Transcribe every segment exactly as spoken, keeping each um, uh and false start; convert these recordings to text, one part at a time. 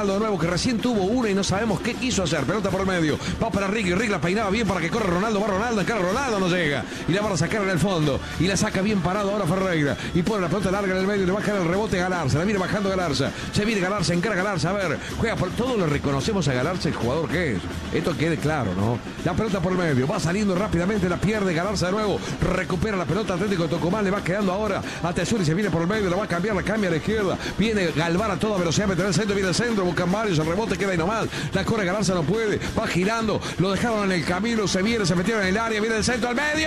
de nuevo, que recién tuvo una y no sabemos qué quiso hacer. Pelota por el medio, va para Rick, Rick la peinaba bien para que corre Ronaldo, va Ronaldo, encara Ronaldo, no llega. Y la van a sacar en el fondo, y la saca bien parado ahora Ferreira. Y pone la pelota larga en el medio, le va a caer el rebote Galarza, la viene bajando Galarza. Se viene Galarza, encara Galarza, a ver, juega por todo, lo reconocemos a Galarza, el jugador que es. Esto quede claro, ¿no? La pelota por el medio, va saliendo rápidamente, la pierde Galarza de nuevo, recupera la pelota Atlético de Tucumán, le va quedando ahora a Tesuri, se viene por el medio, la va a cambiar, la cambia a la izquierda, viene Galván a toda velocidad, mete en el centro, viene el centro, buscan varios, el rebote queda ahí nomás, la corre Galarza, no puede, va girando, lo dejaron en el camino, se viene, se metieron en el área, viene el centro al medio,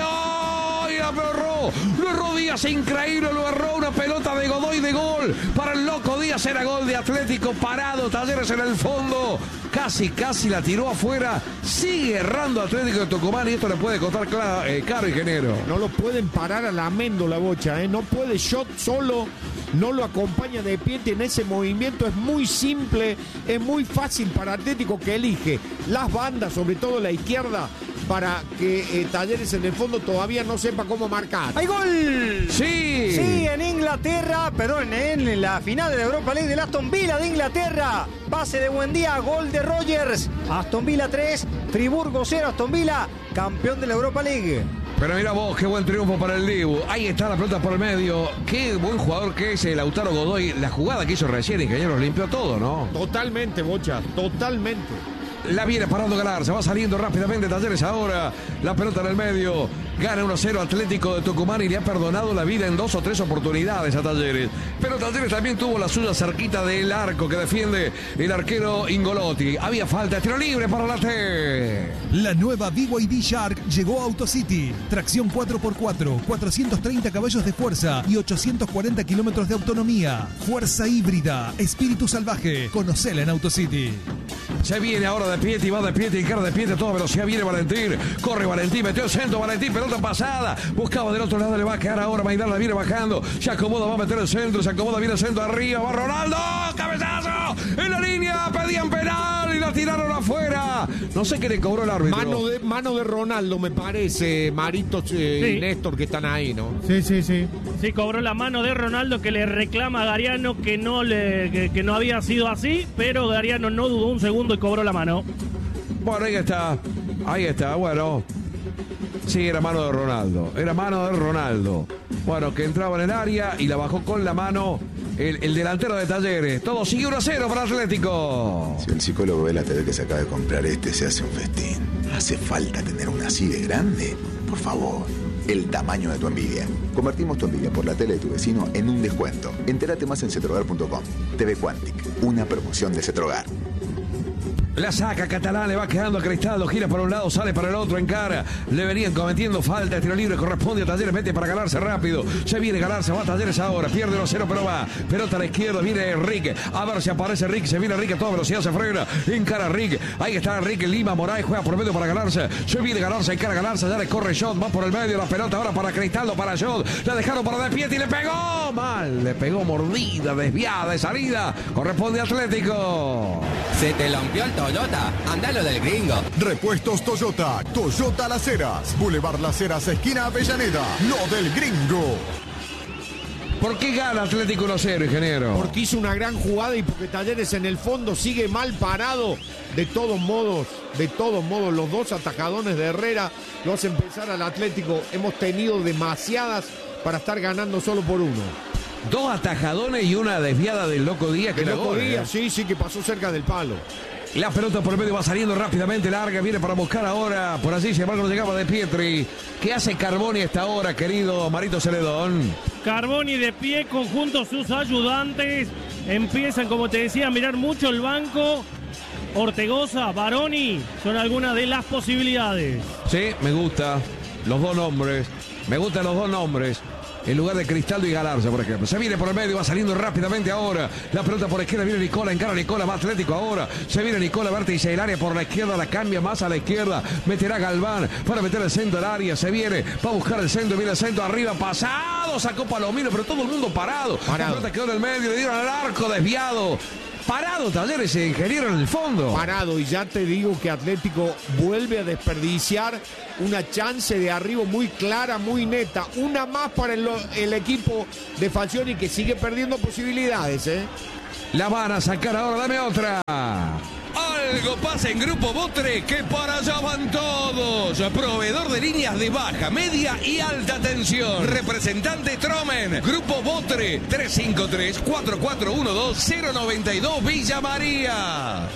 y lo erró, lo erró Díaz, increíble, lo erró, una pelota de Godoy de gol, para el loco Díaz, era gol de Atlético, parado, Talleres en el fondo, casi, casi la tiró afuera, sigue errando Atlético de Tucumán, y esto le puede costar claro, eh, caro, ingeniero. No lo pueden parar a la Amendola, Bocha, ¿eh? No puede shot solo, no lo acompaña de pie en ese movimiento, es muy simple, es muy fácil para Atlético, que elige las bandas, sobre todo la izquierda, para que eh, Talleres en el fondo todavía no sepa cómo marcar. ¡Hay gol! Sí. Sí, en Inglaterra, perdón, en la final de la Europa League del Aston Villa de Inglaterra. Pase de Buendía, gol de Rogers. Aston Villa tres, Friburgo cero, Aston Villa, campeón de la Europa League. Pero mira vos, qué buen triunfo para el Dibu. Ahí está la pelota por el medio. Qué buen jugador que es el Lautaro Godoy. La jugada que hizo recién, ingeniero, limpió todo, ¿no? Totalmente, Bocha, totalmente. La viene parando Galarza, va saliendo rápidamente Talleres ahora. La pelota en el medio. Gana uno cero Atlético de Tucumán y le ha perdonado la vida en dos o tres oportunidades a Talleres. Pero Talleres también tuvo la suya cerquita del arco que defiende el arquero Ingolotti. Había falta, tiro libre para la T. La nueva B Y D Shark llegó a AutoCity. Tracción cuatro por cuatro, cuatrocientos treinta caballos de fuerza y ochocientos cuarenta kilómetros de autonomía. Fuerza híbrida, espíritu salvaje. Conocela en AutoCity. Se viene ahora de Pieti, va de Pieti, cara de Pieti a toda velocidad, viene Valentín, corre Valentín, metió el centro, Valentín, pelota pasada, buscaba del otro lado, le va a quedar ahora, Maidana la viene bajando, se acomoda, va a meter el centro, se acomoda, viene el centro arriba, va Ronaldo, cabezazo, en la línea, pedían penal y la tiraron afuera, no sé qué le cobró el árbitro. Mano de, mano de Ronaldo, me parece, Maritos eh, Sí. y Néstor, que están ahí, ¿no? Sí, sí, sí. Sí, cobró la mano de Ronaldo, que le reclama a Gariano que no, le, que, que no había sido así, pero Gariano no dudó un segundo y cobró la mano. Bueno, ahí está, ahí está, bueno. Sí, era mano de Ronaldo, era mano de Ronaldo. Bueno, que entraba en el área y la bajó con la mano el, el delantero de Talleres. Todo sigue uno a cero para Atlético. Si el psicólogo ve la T V que se acaba de comprar este, se hace un festín. ¿Hace falta tener una así de grande? Por favor, el tamaño de tu envidia. Convertimos tu envidia por la tele de tu vecino en un descuento. Entérate más en cetrogar punto com. T V Quantic, una promoción de Cetrogar. La saca Catalán, le va quedando a Cristaldo, gira por un lado, sale para el otro, encara. Le venían cometiendo falta, tiro libre, corresponde a Talleres, mete para Galarza rápido. Se viene Galarza, va a Talleres ahora, pierde uno a cero, pero va. Pelota a la izquierda, viene Enrique. A ver si aparece Enrique, se viene Enrique a toda velocidad, se frena. Encara Enrique, ahí está Enrique, Lima, Moraes, juega por medio para Galarza. Se viene Galarza, encara Galarza, ya le corre Shot, va por el medio, la pelota ahora para Cristaldo, para Shot. La dejaron para De Pieti y le pegó mal, le pegó mordida, desviada de salida. Corresponde a Atlético. Se te lampió el Toyota. Andalo del gringo. Repuestos Toyota. Toyota Las Heras. Boulevard Las Heras, esquina Avellaneda. Lo del gringo. ¿Por qué gana Atlético uno cero, ingeniero? Porque hizo una gran jugada y porque Talleres en el fondo sigue mal parado. De todos modos, de todos modos, los dos atajadones de Herrera lo hacen pensar al Atlético. Hemos tenido demasiadas para estar ganando solo por uno. Dos atajadones y una desviada del Loco Díaz. Que El la Loco gol, Díaz, eh. sí, sí, que pasó cerca del palo. La pelota por el medio va saliendo rápidamente, larga, viene para buscar ahora, por allí, sin embargo no llegaba De Pietri. ¿Qué hace Carboni a esta hora, querido Marito Celedón? Carboni de pie, conjunto sus ayudantes. Empiezan, como te decía, a mirar mucho el banco. Ortegoza, Baroni, son algunas de las posibilidades. Sí, me gusta los dos nombres, me gustan los dos nombres. En lugar de Cristaldo y Galarza, por ejemplo. Se viene por el medio, va saliendo rápidamente ahora. La pelota por la izquierda, viene Nicola, encara Nicola, va Atlético ahora. Se viene Nicola, vértice el área por la izquierda, la cambia más a la izquierda. Meterá Galván para meter el centro al área. Se viene, va a buscar el centro, viene el centro arriba, pasado, sacó Palomino, pero todo el mundo parado. Parado. La pelota quedó en el medio, le dieron al arco, desviado. Parado Talleres, ingeniero en el fondo. Parado, y ya te digo que Atlético vuelve a desperdiciar una chance de arribo muy clara, muy neta. Una más para el, el equipo de Falcioni, que sigue perdiendo posibilidades, ¿eh? La van a sacar ahora, dame otra. Algo pasa en Grupo Botre, que para allá van todos. Proveedor de líneas de baja, media y alta tensión. Representante Tromen. Grupo Botre, tres cinco tres, cuatro cuatro uno dos, cero nueve dos, Villa María.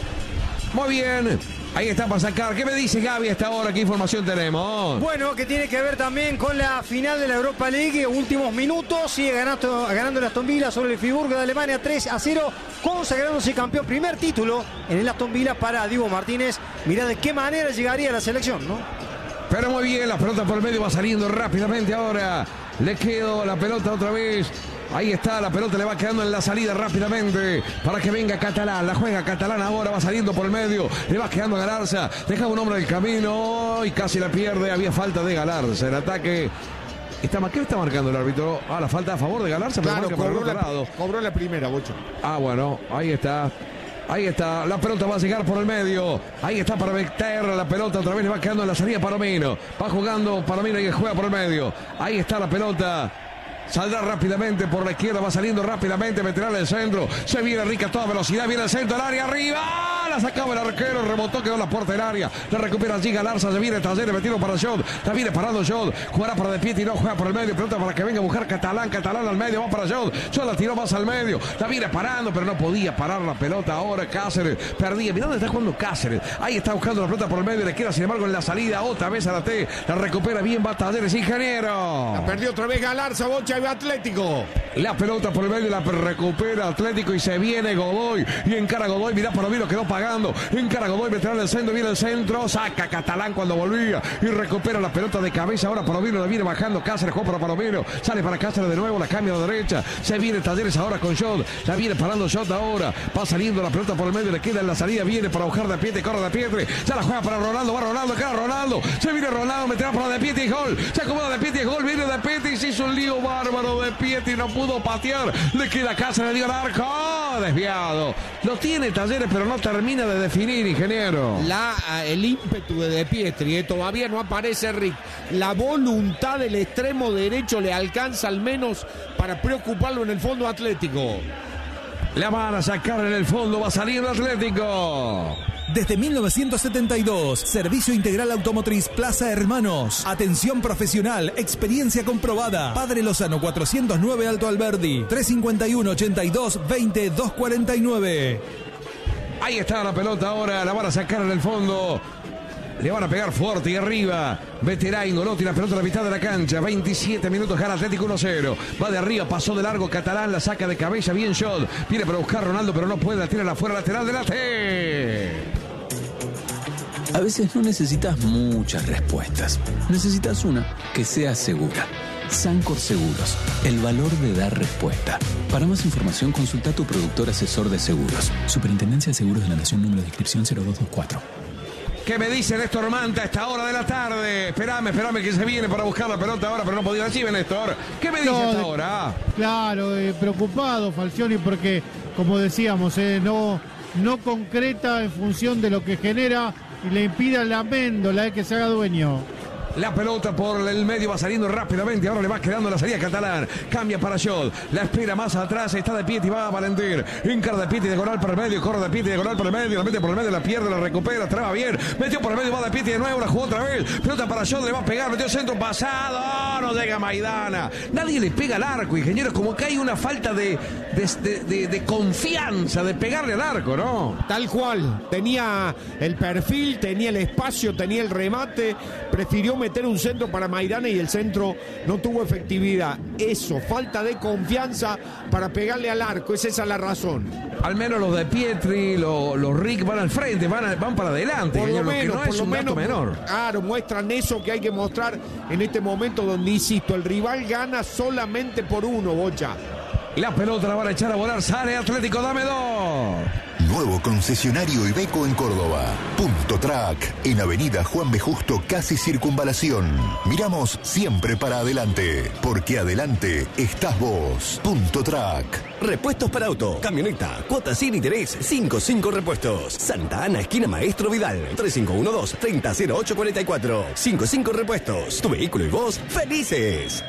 Muy bien. Ahí está para sacar. ¿Qué me dice Gaby a esta hora? ¿Qué información tenemos? Bueno, que tiene que ver también con la final de la Europa League. Últimos minutos. Sigue ganando, ganando el Aston Villa sobre el Friburgo de Alemania tres a cero. Consagrándose campeón. Primer título en el Aston Villa para Diego Martínez. Mirá de qué manera llegaría a la selección, ¿no? Pero muy bien, la pelota por el medio va saliendo rápidamente ahora. Le quedó la pelota otra vez. Ahí está, la pelota le va quedando en la salida rápidamente para que venga Catalán. La juega Catalán ahora, va saliendo por el medio. Le va quedando Galarza. Deja un hombre del camino y casi la pierde. Había falta de Galarza. El ataque. Está, ¿Qué está marcando el árbitro? Ah, la falta a favor de Galarza. Claro, pero cobró, la, la, cobró la primera, Bocho. Ah, bueno, ahí está. Ahí está, la pelota va a llegar por el medio. Ahí está para meter la pelota. Otra vez le va quedando en la salida Palomino. Va jugando Palomino y juega por el medio. Ahí está la pelota. Saldrá rápidamente por la izquierda, va saliendo rápidamente, meterá en el centro. Se viene Rica a toda velocidad, viene el centro, el área arriba. La sacaba el arquero, rebotó, quedó en la puerta del área. La recupera allí Galarza, se viene Talleres, metido para Shot. La viene parando Shot. Jugará para De Pietri, no juega por el medio. Pelota para que venga a buscar Catalán. Catalán al medio, va para Shot. Shot la tiró más al medio. La viene parando, pero no podía parar la pelota ahora. Cáceres perdía. Mirá dónde está jugando Cáceres. Ahí está buscando la pelota por el medio. Le queda, sin embargo, en la salida. Otra vez a la T. La recupera bien, va Talleres, ingeniero. La perdió otra vez Galarza, Bocha, y va Atlético. La pelota por el medio, la recupera Atlético y se viene Godoy. Y encara Godoy, mirá, Palomino quedó pagando. Encara Godoy, meterá en el centro, viene el centro. Saca Catalán cuando volvía. Y recupera la pelota de cabeza. Ahora Palomino la viene bajando. Cáceres juega para Palomino. Sale para Cáceres de nuevo, la cambia a la derecha. Se viene Talleres ahora con Shot. La viene parando Shot ahora. Va saliendo la pelota por el medio, le queda en la salida. Viene para buscar De Pietri, corre De Pietri. Ya la juega para Ronaldo, va Ronaldo, queda Ronaldo. Se viene Ronaldo, meterá para De Pietri, gol. Se acomoda De Pietri, gol. Viene De Pietri, se hizo un lío bárbaro De Pietri. No pudo patear, le queda Cáceres, le dio el arco, desviado. Lo tiene Talleres, pero no termina de definir, ingeniero. La, el ímpetu de De Pietri, eh, todavía no aparece Rick. La voluntad del extremo derecho le alcanza al menos para preocuparlo en el fondo Atlético. La van a sacar en el fondo, va saliendo Atlético. Desde mil novecientos setenta y dos, Servicio Integral Automotriz Plaza Hermanos. Atención profesional, experiencia comprobada. Padre Lozano cuatrocientos nueve Alto Alberdi, tres cinco uno, ochenta y dos, veinte, doscientos cuarenta y nueve. Ahí está la pelota ahora, la van a sacar en el fondo. Le van a pegar fuerte y arriba. Veterá Ingolotti, la pelota a la mitad de la cancha. veintisiete minutos, gana Atlético uno cero. Va de arriba, pasó de largo Catalán, la saca de cabeza, bien Shot. Viene para buscar Ronaldo, pero no puede, la tira afuera, lateral de la T. A veces no necesitas muchas respuestas. Necesitas una que sea segura. Sancor Seguros, el valor de dar respuesta. Para más información, consulta a tu productor asesor de seguros. Superintendencia de Seguros de la Nación, número de inscripción cero dos dos cuatro. ¿Qué me dice Néstor Manta a esta hora de la tarde? Esperame, esperame que se viene para buscar la pelota ahora, pero no podía decir, Néstor. ¿Qué me dice no, a esta hora? Claro, eh, preocupado Falcioni porque, como decíamos, eh, no, no concreta en función de lo que genera y le impide a la Méndola eh, que se haga dueño. La pelota por el medio va saliendo rápidamente. Ahora le va quedando la salida Catalán. Cambia para Shot. La espera más atrás. Está De Pietri. Va a Valentín. Encara De Pietri. Diagonal para el medio. Corre De Pietri. Diagonal para el medio. La mete por el medio. La pierde. La recupera. Traba bien. Metió por el medio. Va De Pietri de nuevo. La jugó otra vez. Pelota para Shot. Le va a pegar. Metió centro pasado. Oh, no llega Maidana. Nadie le pega al arco, ingeniero. Es como que hay una falta de, de, de, de, de confianza de pegarle al arco, ¿no? Tal cual. Tenía el perfil. Tenía el espacio. Tenía el remate. Prefirió meter un centro para Maidana y el centro no tuvo efectividad. Eso, falta de confianza para pegarle al arco, es esa la razón. Al menos los De Pietri, los, los Rick van al frente, van, a, van para adelante. Por lo lo menos, que no por es lo un menos, dato menor. Claro, muestran eso que hay que mostrar en este momento donde, insisto, el rival gana solamente por uno, Bocha. La pelota la van a echar a volar, sale Atlético, dame dos. Nuevo concesionario Iveco en Córdoba. Punto Track, en Avenida Juan B. Justo, casi Circunvalación. Miramos siempre para adelante, porque adelante estás vos. Punto Track. Repuestos para auto, camioneta, cuotas sin interés, cinco cinco repuestos. Santa Ana, esquina Maestro Vidal, tres cinco uno dos, treinta cero ocho cuarenta y cuatro. cinco cinco repuestos, tu vehículo y vos, felices.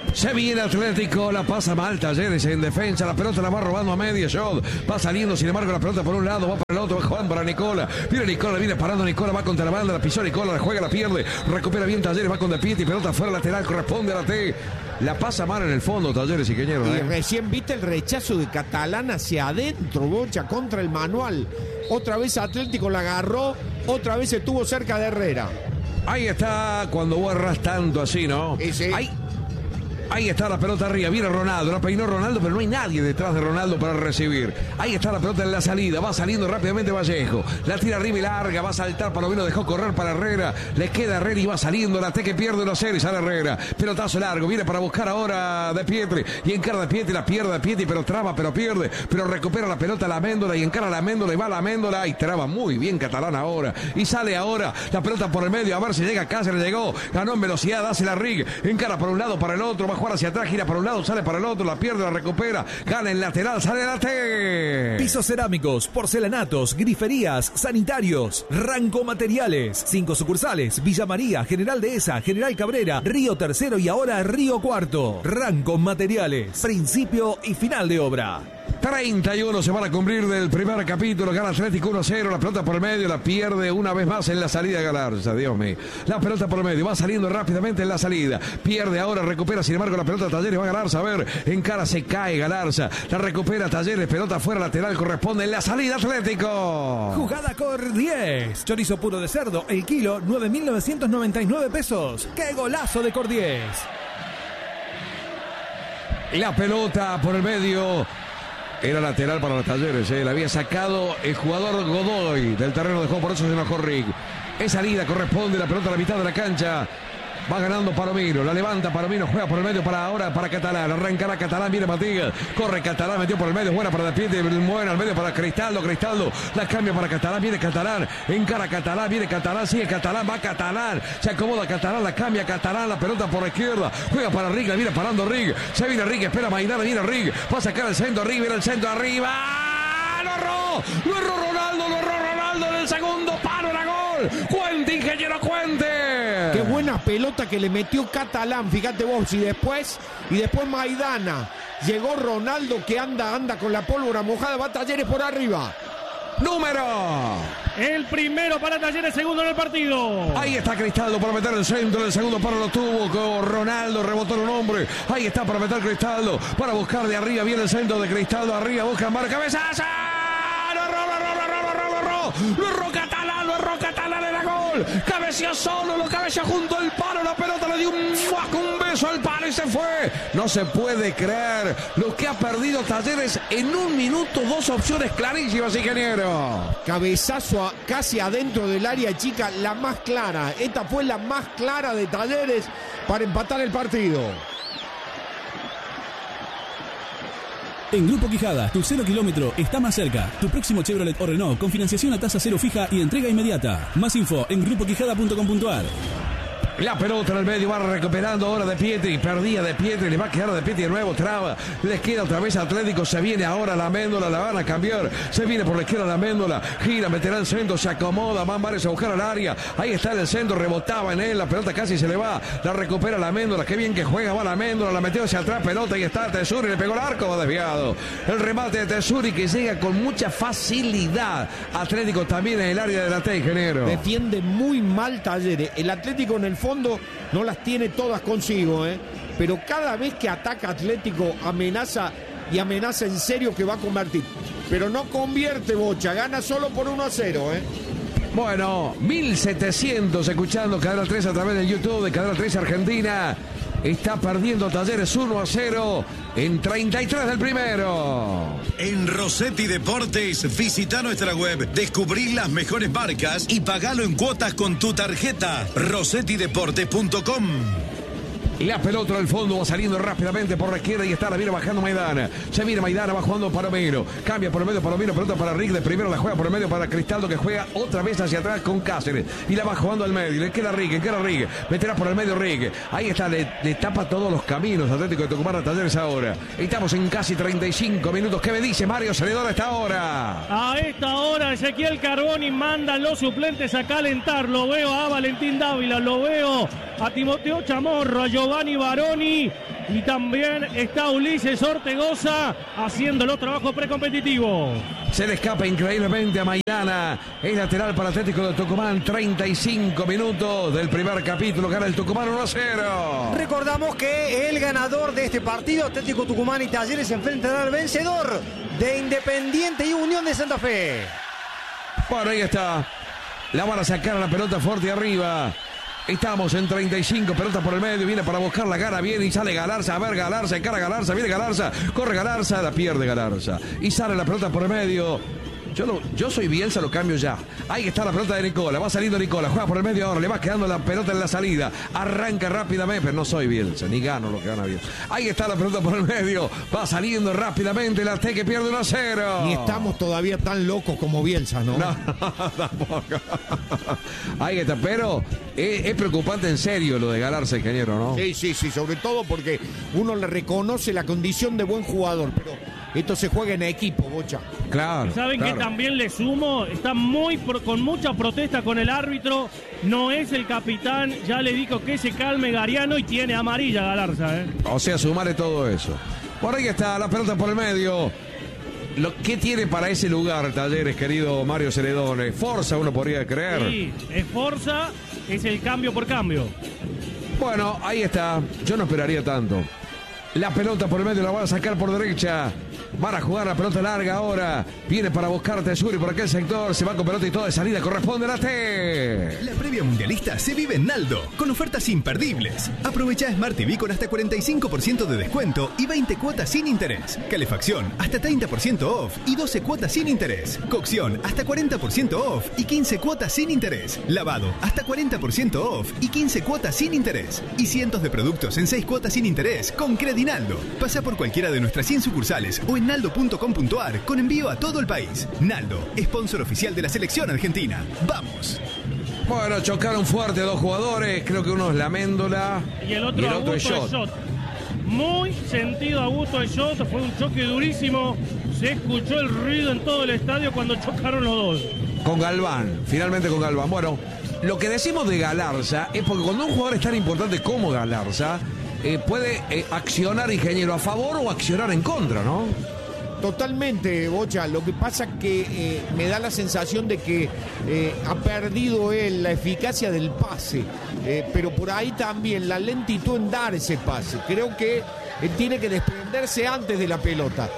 Se viene Atlético, la pasa mal Talleres en defensa, la pelota la va robando a media shot, va saliendo, sin embargo la pelota por un lado, va para el otro, va jugando para Nicola, viene Nicola, viene parando Nicola, va contra la banda, la pisó Nicola, la juega, la pierde, recupera bien Talleres, va con De Pietri, pelota fuera lateral, corresponde a la T, la pasa mal en el fondo Talleres y Queñero. Y ¿eh? recién viste el rechazo de Catalán hacia adentro, Bocha, contra el manual, otra vez Atlético la agarró, otra vez estuvo cerca de Herrera. Ahí está, cuando vos erras tanto así, ¿no? Sí, sí. Ahí. Ahí está la pelota arriba, viene Ronaldo, la peinó Ronaldo, pero no hay nadie detrás de Ronaldo para recibir. Ahí está la pelota en la salida, va saliendo rápidamente Vallejo, la tira arriba y larga, va a saltar, Palomino dejó correr para Herrera, le queda Herrera y va saliendo, la T que pierde uno a cero y sale Herrera, pelotazo largo, viene para buscar ahora De Pietri, y encara De Pietri, la pierde De Pietri, pero traba, pero pierde, pero recupera la pelota la Méndola y encara la Méndola y va la Méndola y traba muy bien Catalán ahora, y sale ahora la pelota por el medio, a ver si llega Cáceres, llegó, ganó en velocidad, hace la Rig, encara por un lado, para el otro, va a jugar hacia atrás, gira para un lado, sale para el otro, la pierde, la recupera, gana en lateral, sale la T. Pisos cerámicos, porcelanatos, griferías, sanitarios, Ranco Materiales, cinco sucursales, Villa María, General Dehesa, General Cabrera, Río Tercero y ahora Río Cuarto. Ranco Materiales, principio y final de obra. treinta y uno se van a cumplir del primer capítulo, gana Atlético uno a cero, la pelota por el medio, la pierde una vez más en la salida de Galarza, Dios mío. La pelota por el medio, va saliendo rápidamente en la salida, pierde ahora, recupera, sin embargo la pelota Talleres, va a Galarza, a ver, en cara se cae Galarza, la recupera Talleres, pelota fuera lateral, corresponde en la salida Atlético. Jugada Cor diez, chorizo puro de cerdo, el kilo nueve mil novecientos noventa y nueve pesos. ¡Qué golazo de Cor diez! La pelota por el medio. Era lateral para los Talleres, eh. La había sacado el jugador Godoy del terreno de juego, por eso se enojó Rick. En salida corresponde la pelota a la mitad de la cancha. Va ganando Palomino, la levanta Palomino, juega por el medio para ahora para Catalán, arrancará Catalán, viene Matías, corre Catalán, metió por el medio, buena para De Pietri, buena al medio para Cristaldo, Cristaldo, la cambia para Catalán, viene Catalán, encara Catalán, viene Catalán, sigue Catalán, va Catalán, se acomoda Catalán, la cambia Catalán, la pelota por la izquierda, juega para Rig, la viene parando Rig, se viene Rig, espera Maidana, viene Rig, va a sacar el centro arriba, viene el centro arriba, lo erró, lo erró Ronaldo, lo erró Ronaldo en el segundo palo, era gol, cuente ingeniero, cuente. Qué buena pelota que le metió Catalán, fíjate vos, y después, y después Maidana. Llegó Ronaldo que anda, anda con la pólvora mojada, va Talleres por arriba. Número. El primero para Talleres, segundo en el partido. Ahí está Cristaldo para meter el centro, el segundo paro lo tuvo con Ronaldo, rebotó un hombre. Ahí está para meter Cristaldo, para buscar de arriba, viene el centro de Cristaldo, arriba, busca marca, cabezazo. Lo erró, lo erró, lo erró, lo erró, lo erró, lo erró Catalán, lo erró Catalán, era gol. Cabeció solo, lo cabeció junto al palo, la pelota le dio un, un beso al palo y se fue. No se puede creer lo que ha perdido Talleres en un minuto, dos opciones clarísimas, ingeniero. Cabezazo a, casi adentro del área chica, la más clara. Esta fue la más clara de Talleres para empatar el partido. En Grupo Quijada, tu cero kilómetro está más cerca. Tu próximo Chevrolet o Renault con financiación a tasa cero fija y entrega inmediata. Más info en grupo quijada punto com punto a r. La pelota en el medio, va recuperando ahora De Pietri, perdía De Pietri, le va a quedar De Pietri de nuevo, traba, les queda otra vez Atlético, se viene ahora la Méndola, la van a cambiar, se viene por la izquierda la Méndola, gira, meterá el centro, se acomoda, van varios a buscar al área, ahí está en el centro, rebotaba en él, la pelota casi se le va, la recupera la Méndola, qué bien que juega, va la Méndola, la metió hacia atrás, pelota, y está Tesuri, le pegó el arco, va desviado, el remate de Tesuri que llega con mucha facilidad, Atlético también en el área de la T, ingeniero. Defiende muy mal Talleres, el Atlético en el fondo no las tiene todas consigo, ¿eh? Pero cada vez que ataca Atlético amenaza y amenaza en serio que va a convertir. Pero no convierte, Bocha, gana solo por uno a cero, ¿eh? Bueno, mil setecientos escuchando Cadena tres a través de YouTube de Cadena tres Argentina. Está perdiendo Talleres uno a cero en treinta y tres del primero. En Rossetti Deportes, visita nuestra web, descubrí las mejores marcas y pagalo en cuotas con tu tarjeta. rossetti deportes punto com. La pelota del fondo va saliendo rápidamente por la izquierda y está, la viene bajando Maidana. Se viene Maidana, va jugando Palomino. Cambia por el medio Palomino, pelota para Rick. De primero la juega por el medio para Cristaldo, que juega otra vez hacia atrás con Cáceres. Y la va jugando al medio. Le queda Rick, le queda Rick. Meterá por el medio Rick. Ahí está, le, le tapa todos los caminos Atlético de Tucumán a Talleres ahora. Estamos en casi treinta y cinco minutos. ¿Qué me dice Mario Celedón a esta hora? A esta hora Ezequiel Carboni manda a los suplentes a calentar. Lo veo a Valentín Dávila, lo veo a Timoteo Chamorro, a Giovanni Baroni Y también está Ulises Ortegoza haciendo los trabajos precompetitivos. Se le escapa increíblemente a Maidana. Es lateral para Atlético de Tucumán. treinta y cinco minutos del primer capítulo. Gana el Tucumán uno a cero. Recordamos que el ganador de este partido, Atlético Tucumán y Talleres, se enfrentará al vencedor de Independiente y Unión de Santa Fe. Bueno, ahí está. La van a sacar la pelota fuerte arriba. Estamos en treinta y cinco, pelota por el medio, viene para buscar la gana, viene y sale Galarza, a ver Galarza, encara Galarza, viene Galarza, corre Galarza, la pierde Galarza. Y sale la pelota por el medio. Yo, lo, yo soy Bielsa, lo cambio ya. Ahí está la pelota de Nicola, va saliendo Nicola, juega por el medio ahora, le va quedando la pelota en la salida. Arranca rápidamente, pero no soy Bielsa, ni gano lo que gana Bielsa. Ahí está la pelota por el medio, va saliendo rápidamente, la T que pierde uno a cero. Ni estamos todavía tan locos como Bielsa, ¿no? No, tampoco. Ahí está, pero es, es preocupante en serio lo de Galarza, ingeniero, ¿no? Sí, sí, sí, sobre todo porque uno le reconoce la condición de buen jugador, pero esto se juega en equipo, Bocha. Claro. ¿Saben claro. que también le sumo? Está muy pro, con mucha protesta con el árbitro. No es el capitán. Ya le dijo que se calme Gariano y tiene amarilla Galarza, ¿eh? O sea, sumarle todo eso. Por ahí está la pelota por el medio. Lo, ¿Qué tiene para ese lugar, Talleres, querido Mario Celedone? Forza, uno podría creer. Sí, es Forza, es el cambio por cambio. Bueno, ahí está. Yo no esperaría tanto. La pelota por el medio la van a sacar por derecha. Van a jugar la pelota larga ahora. Viene para buscar Tesuri por aquel sector. Se va con pelota y toda de salida. Corresponde a la T. La previa mundialista se vive en Naldo, con ofertas imperdibles. Aprovecha Smart T V con hasta cuarenta y cinco por ciento de descuento y veinte cuotas sin interés. Calefacción hasta treinta por ciento off y doce cuotas sin interés. Cocción hasta cuarenta por ciento off y quince cuotas sin interés. Lavado hasta cuarenta por ciento off y quince cuotas sin interés. Y cientos de productos en seis cuotas sin interés con Credinaldo. Pasa por cualquiera de nuestras cien sucursales o en naldo punto com punto ar con envío a todo el país. Naldo, sponsor oficial de la selección argentina. ¡Vamos! Bueno, chocaron fuerte dos jugadores. Creo que uno es la Méndola y el otro, y el otro es Shot. Shot. Muy sentido Augusto de Shot. Fue un choque durísimo. Se escuchó el ruido en todo el estadio cuando chocaron los dos. Con Galván, finalmente con Galván. Bueno, lo que decimos de Galarza es porque cuando un jugador es tan importante como Galarza, eh, puede eh, accionar, ingeniero, a favor o accionar en contra, ¿no? Totalmente, Bocha. Lo que pasa es que eh, me da la sensación de que eh, ha perdido él la eficacia del pase, eh, pero por ahí también la lentitud en dar ese pase. Creo que él tiene que desprenderse antes de la pelota.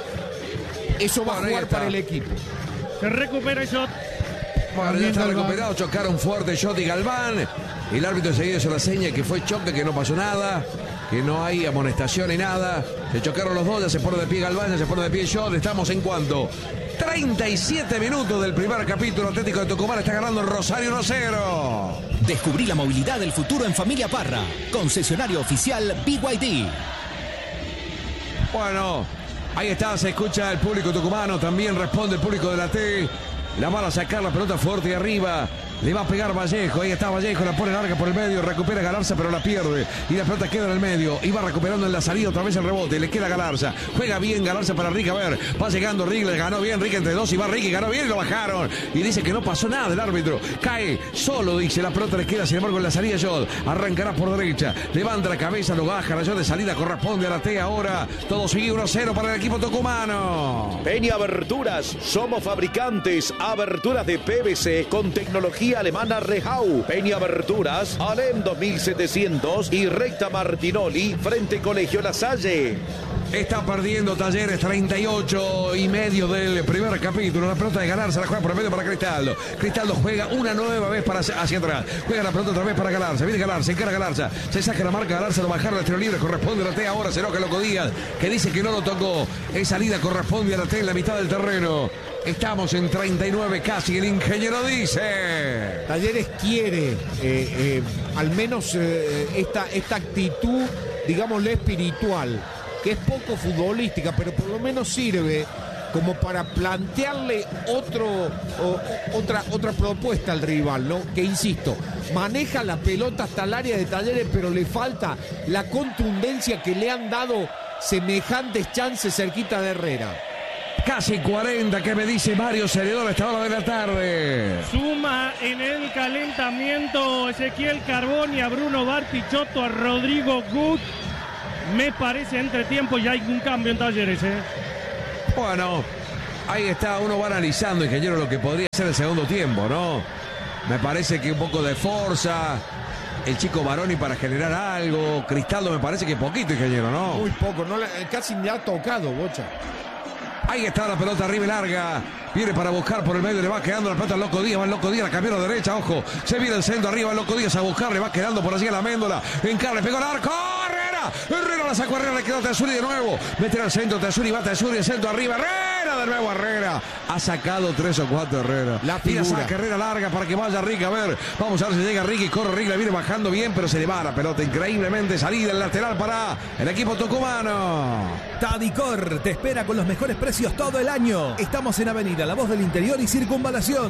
Eso va bueno, a jugar para el equipo. Se recupera el Shot. Bueno, ya está recuperado, chocaron fuerte Shot y Galván. El árbitro enseguida hizo la seña que fue choque, que no pasó nada, que no hay amonestación ni nada. Se chocaron los dos, ya se pone de pie Galván, ya se pone de pie Shot. Estamos en cuanto treinta y siete minutos del primer capítulo. Atlético de Tucumán está ganando el Rosario uno a cero. Descubrí la movilidad del futuro en Familia Parra. Concesionario oficial B Y D. Bueno, ahí está, se escucha el público tucumano, también responde el público de la T. La van a sacar la pelota fuerte y arriba. Le va a pegar Vallejo, ahí está Vallejo, la pone larga por el medio, recupera Galarza pero la pierde y la pelota queda en el medio y va recuperando en la salida otra vez el rebote, le queda Galarza, juega bien Galarza para Rick, a ver, va llegando Rick, le ganó bien Rick entre dos y va Rick y ganó bien y lo bajaron y dice que no pasó nada el árbitro, cae solo, dice, la pelota le queda sin embargo en la salida Yod, arrancará por derecha, levanta la cabeza, lo baja, la Yod de salida corresponde a la T ahora, todo sigue uno a cero para el equipo tucumano. Peña Aberturas, somos fabricantes, aberturas de P V C con tecnología alemana Rehau. Peña Aberturas, Alem dos mil setecientos y Recta Martinoli, frente Colegio La Salle. Está perdiendo Talleres, treinta y ocho y medio del primer capítulo. La pelota de Galarza la juega por el medio para Cristaldo. Cristaldo juega una nueva vez para hacia atrás. Juega la pelota otra vez para Galarza. Viene Galarza, encara Galarza. Se saca la marca Galarza, lo bajaron al tiro libre. Corresponde a la T ahora. Se enoja Loco Díaz, que dice que no lo tocó. Es salida, corresponde a la T en la mitad del terreno. Estamos en treinta y nueve casi, el ingeniero dice. Talleres quiere eh, eh, al menos eh, esta, esta actitud, digámosle, espiritual, que es poco futbolística, pero por lo menos sirve como para plantearle otro, o, otra, otra propuesta al rival, ¿no? Que insisto, maneja la pelota hasta el área de Talleres, pero le falta la contundencia que le han dado semejantes chances cerquita de Herrera. Casi cuarenta, que me dice Mario Celedón a esta hora de la tarde. Suma en el calentamiento Ezequiel Carboni, a Bruno Bartichotto, a Rodrigo Gut. Me parece entre tiempo ya hay un cambio en Talleres, ¿eh? Bueno, ahí está, uno va analizando, ingeniero, lo que podría ser el segundo tiempo, ¿no? Me parece que un poco de fuerza, el chico Baroni para generar algo, Cristaldo me parece que poquito, ingeniero, ¿no? Muy poco, no le, casi me ha tocado, Bocha. Ahí está la pelota arriba y larga. Viene para buscar por el medio, le va quedando la pelota al Loco Díaz, va el Loco Díaz, la cambió a la derecha, ojo. Se viene el centro arriba, el Loco Díaz a buscar, le va quedando por allí a la Méndola. Encara, le pegó el arco, Herrera. Herrera la sacó, Herrera, le quedó Tesuri de nuevo. Mete al centro, Tesuri, va Tesuri, el centro arriba, Herrera de nuevo, Herrera. Ha sacado tres o cuatro Herrera. La figura. Y la saca Herrera larga para que vaya Ricky, a ver. Vamos a ver si llega Ricky, corre Ricky, la viene bajando bien, pero se le va la pelota increíblemente. Salida el lateral para el equipo tucumano. Tadicor te espera con los mejores precios todo el año. Estamos en Avenida La Voz del Interior y Circunvalación.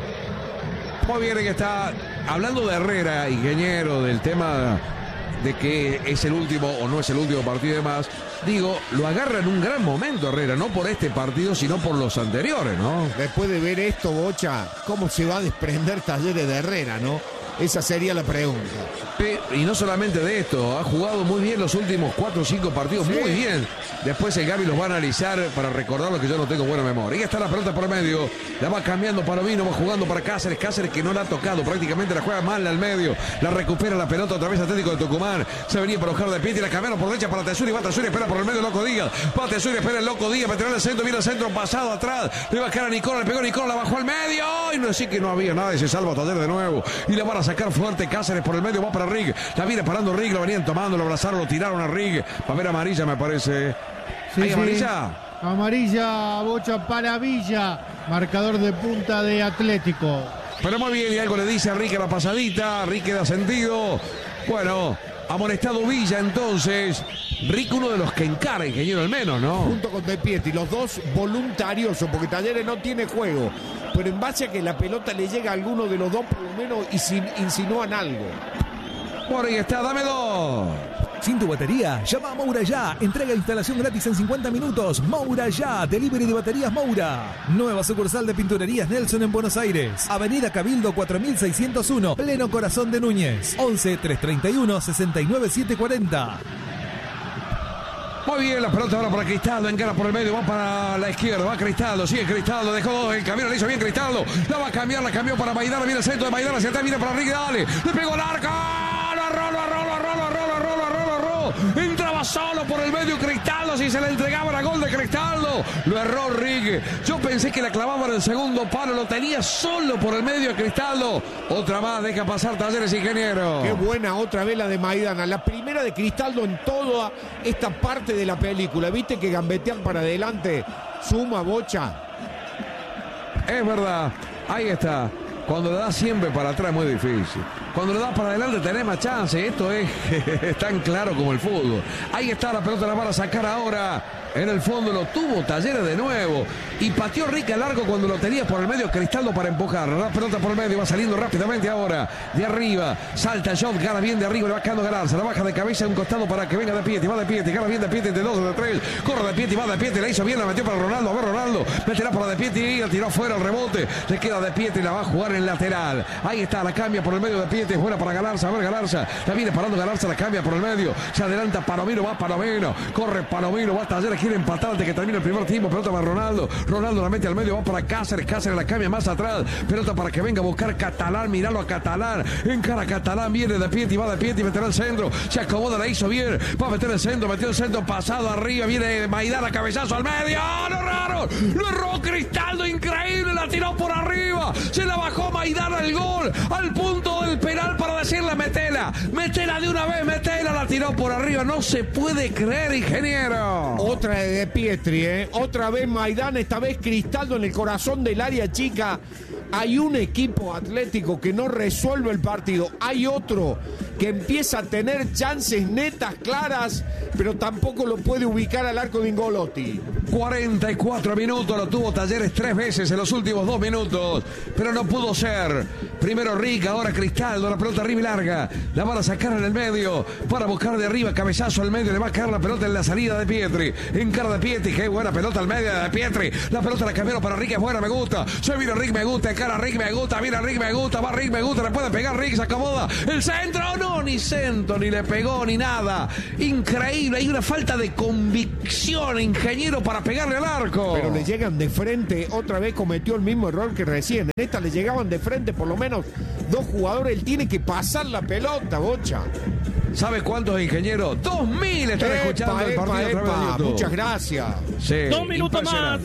Muy bien, que está hablando de Herrera, ingeniero, del tema de que es el último o no es el último partido y demás. Digo, lo agarra en un gran momento Herrera, no por este partido, sino por los anteriores, ¿no? Después de ver esto, Bocha, ¿cómo se va a desprender Talleres de Herrera, no? Esa sería la pregunta. Y no solamente de esto, ha jugado muy bien los últimos cuatro o cinco partidos, sí. Muy bien. Después el Gaby los va a analizar para recordar lo que yo no tengo buena memoria. Y está la pelota por el medio, la va cambiando Palomino, va jugando para Cáceres, Cáceres que no la ha tocado, prácticamente la juega mal al medio, la recupera la pelota otra vez Atlético de Tucumán, se venía para buscar de pie y la cambiaron por derecha para Tesuri, va Tesuri, espera por el medio Loco Díaz, va Tesuri, espera el Loco Díaz, meterá el centro, viene el centro pasado atrás, le va a quedar a Nicola, le pegó a Nicola, la bajó al medio, y no decir que no había nada y se salva Taller de nuevo, y la van a sacar fuerte Cáceres por el medio, va para Rig, la viene parando Rig, lo venían tomando, lo abrazaron, lo tiraron a Rig, va a ver amarilla me parece. Sí, ¿Hay sí. amarilla? Amarilla, Bocha para Villa, marcador de punta de Atlético. Pero muy bien, y algo le dice a Rig a la pasadita, Rig queda sentido. Bueno, amonestado Villa entonces. Rick uno de los que encara, ingeniero, al menos, ¿no? Junto con De Pietri, los dos voluntarios, porque Talleres no tiene juego. Pero en base a que la pelota le llega a alguno de los dos, por lo menos insinúan algo. Por ahí está, dame dos. Sin tu batería, llama a Moura Ya. Entrega e instalación gratis en cincuenta minutos. Moura Ya, delivery de baterías Moura. Nueva sucursal de Pinturerías Nelson en Buenos Aires. Avenida Cabildo cuatro mil seiscientos uno, pleno corazón de Núñez. once, trescientos treinta y uno, sesenta y nueve, setecientos cuarenta. Muy bien, la pelota ahora para Cristaldo, encara por el medio, va para la izquierda, va Cristaldo, sigue Cristaldo, dejó dos, el camino le hizo bien Cristaldo, la va a cambiar, la cambió para Maidana, viene el centro de Maidana, hacia atrás, viene para Ricky, dale, le pegó el arco, lo arró, lo arró, lo arró, lo arró, lo arró, lo arró, lo arró, entraba solo por el medio Cristaldo, si se le entregaba la gol de Cristaldo, lo erró Ricky, yo pensé que la clavaba en el segundo palo, lo tenía solo por el medio Cristaldo, otra más, deja pasar Talleres, ingeniero. Qué buena otra vez la de Maidana, la primera de Cristaldo en toda esta parte de la película, viste que gambetean para adelante, suma Bocha. Es verdad, ahí está. Cuando le das siempre para atrás es muy difícil. Cuando le das para adelante tenés más chance. Esto es tan claro como el fútbol. Ahí está la pelota, la van a sacar ahora. En el fondo lo tuvo Talleres de nuevo. Y pateó Rica largo cuando lo tenía por el medio Cristaldo para empujar. La pelota por el medio, va saliendo rápidamente ahora. De arriba, salta John, gana bien de arriba, le va quedando ganar. Se la baja de cabeza a un costado para que venga de Pieti. Va de Pieti, gana bien de Pieti, entre dos o de tres. Corre de Pieti, va de Pieti, la hizo bien, la metió para Ronaldo. A ver Ronaldo, meterá para de Pieti y la tiró afuera el rebote. Le queda de Pieti, la va a jugar en lateral. Ahí está, la cambia por el medio de Pieti. Es buena para Galarza, a ver Galarza. La viene parando Galarza, la cambia por el medio. Se adelanta Palomino, va Palomino. Corre Palomino, va Talleres, quiere empatar antes que termine el primer tiempo. Pelota para Ronaldo. Ronaldo la mete al medio, va para Cáceres. Cáceres la cambia más atrás. Pelota para que venga a buscar Catalán. Miralo a Catalán. Encara Catalán, viene de Pieti, va de Pieti, meterá el centro. Se acomoda, la hizo bien. Va a meter el centro, metió el centro pasado arriba. Viene Maidana, cabezazo al medio. ¡Oh, lo raro! Lo erró Cristaldo, increíble. La tiró por arriba. Se la bajó Maidana el gol. Al punto del penal para decirle metela. Metela de una vez, metela. La tiró por arriba. No se puede creer, ingeniero. Otra de De Pietri, ¿eh? Otra vez Maidana, esta vez Cristaldo en el corazón del área chica. Hay un equipo atlético que no resuelve el partido. Hay otro que empieza a tener chances netas, claras, pero tampoco lo puede ubicar al arco de Ingolotti. cuarenta y cuatro minutos, lo tuvo Talleres tres veces en los últimos dos minutos, pero no pudo ser. Primero Rica, ahora Cristaldo, la pelota arriba y larga. La van a sacar en el medio para buscar de arriba, cabezazo al medio, le va a caer la pelota en la salida de Pietri. Encara de Pietri, qué buena pelota al medio de Pietri. La pelota la cambiaron para Rica, es buena, me gusta. Se vino Rick, me gusta, encara Rick, me gusta, mira Rick, me gusta, va Rick, me gusta, le puede pegar Rick, se acomoda. El centro, no. No, ni centro, ni le pegó, ni nada. Increíble, hay una falta de convicción, ingeniero, para pegarle al arco. Pero le llegan de frente, otra vez cometió el mismo error que recién. En esta le llegaban de frente por lo menos dos jugadores, él tiene que pasar la pelota, Bocha. ¿Sabe cuántos, ingeniero? Dos mil están epa, escuchando el partido epa, a través de YouTube. Muchas gracias. Sí, Dos minutos más.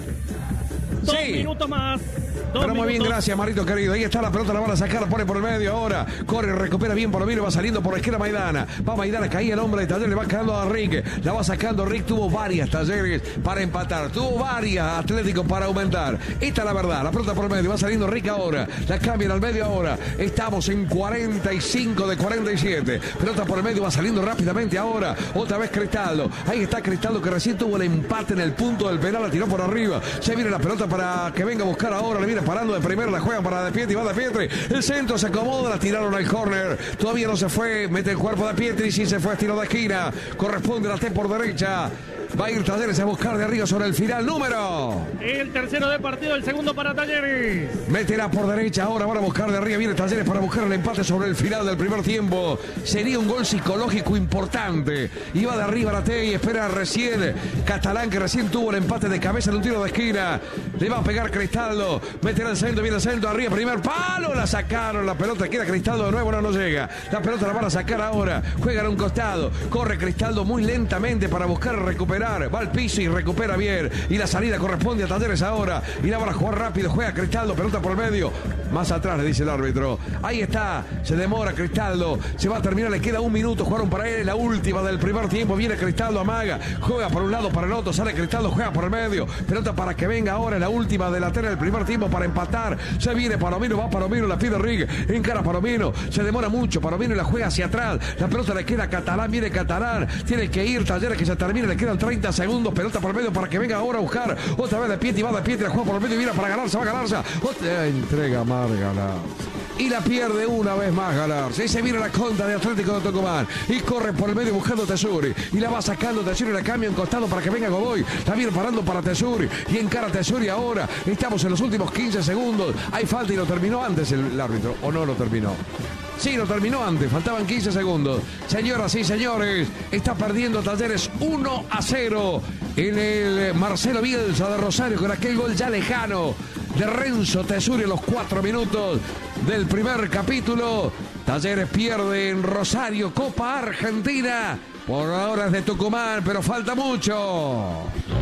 Dos sí. minutos más. Dos Pero muy minutos. bien, gracias, Marito querido. Ahí está la pelota, la van a sacar, la pone por el medio ahora. Corre, recupera bien por el medio, va saliendo por la izquierda Maidana. Va Maidana, caía el hombre de Talleres, le va quedando a Rick. La va sacando Rick, tuvo varias Talleres para empatar. Tuvo varias Atlético para aumentar. Esta es la verdad, la pelota por el medio, va saliendo Rick ahora. La cambian al medio ahora. Estamos en cuarenta y cinco de cuarenta y siete. Pelota por el medio, va saliendo rápidamente ahora. Otra vez Cristaldo. Ahí está Cristaldo que recién tuvo el empate en el punto del penal, la tiró por arriba. Se viene la pelota para que venga a buscar ahora. Le viene parando de primera, la juegan para De Pietri, va De Pietri, el centro se acomoda, la tiraron al córner, todavía no se fue, mete el cuerpo de Pietri, sí se fue a tiro de esquina, corresponde la T por derecha, va a ir Talleres a buscar de arriba sobre el final número. El tercero de partido, el segundo para Talleres. Meterá por derecha, ahora van a buscar de arriba, viene Talleres para buscar el empate sobre el final del primer tiempo, sería un gol psicológico importante, y va de arriba la T y espera recién Catalán, que recién tuvo el empate de cabeza en un tiro de esquina, le va a pegar Cristaldo, meterá el centro, viene el centro, arriba, primer palo, la sacaron, la pelota queda Cristaldo de nuevo, no, no llega, la pelota la van a sacar ahora, juegan a un costado, corre Cristaldo muy lentamente para buscar recuperar, va al piso y recupera bien, y la salida corresponde a Talleres ahora, y la van a jugar rápido, juega Cristaldo, pelota por el medio, más atrás le dice el árbitro, ahí está, se demora Cristaldo, se va a terminar, le queda un minuto, jugaron para él, la última del primer tiempo, viene Cristaldo, amaga, juega por un lado, para el otro, sale Cristaldo, juega por el medio, pelota para que venga ahora la última delantera del primer tiempo para empatar, se viene Palomino, va Palomino, la pide Rig, encara Palomino, se demora mucho, Palomino y la juega hacia atrás, la pelota le queda a Catalán, viene Catalán, tiene que ir Talleres que se termina, le quedan treinta segundos, pelota por el medio para que venga ahora a buscar, otra vez De Pietri, va De Pietri, la juega por el medio y viene para ganarse, va a ganarse, otra entrega más Galar. Y la pierde una vez más Galarza. Y se viene la contra de Atlético de Tucumán. Y corre por el medio buscando Tesuri. Y la va sacando Tesuri, la cambia en costado para que venga Godoy. La viene parando para Tesuri. Y encara Tesuri ahora. Estamos en los últimos quince segundos. Hay falta y lo terminó antes el, el árbitro. ¿O no lo terminó? Sí, lo terminó antes, faltaban quince segundos. Señoras y señores, está perdiendo Talleres uno a cero en el Marcelo Bielsa de Rosario con aquel gol ya lejano de Renzo Tesuri en los cuatro minutos del primer capítulo. Talleres pierde en Rosario, Copa Argentina. Por ahora es de Tucumán, pero falta mucho.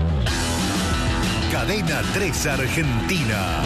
Cadena tres Argentina.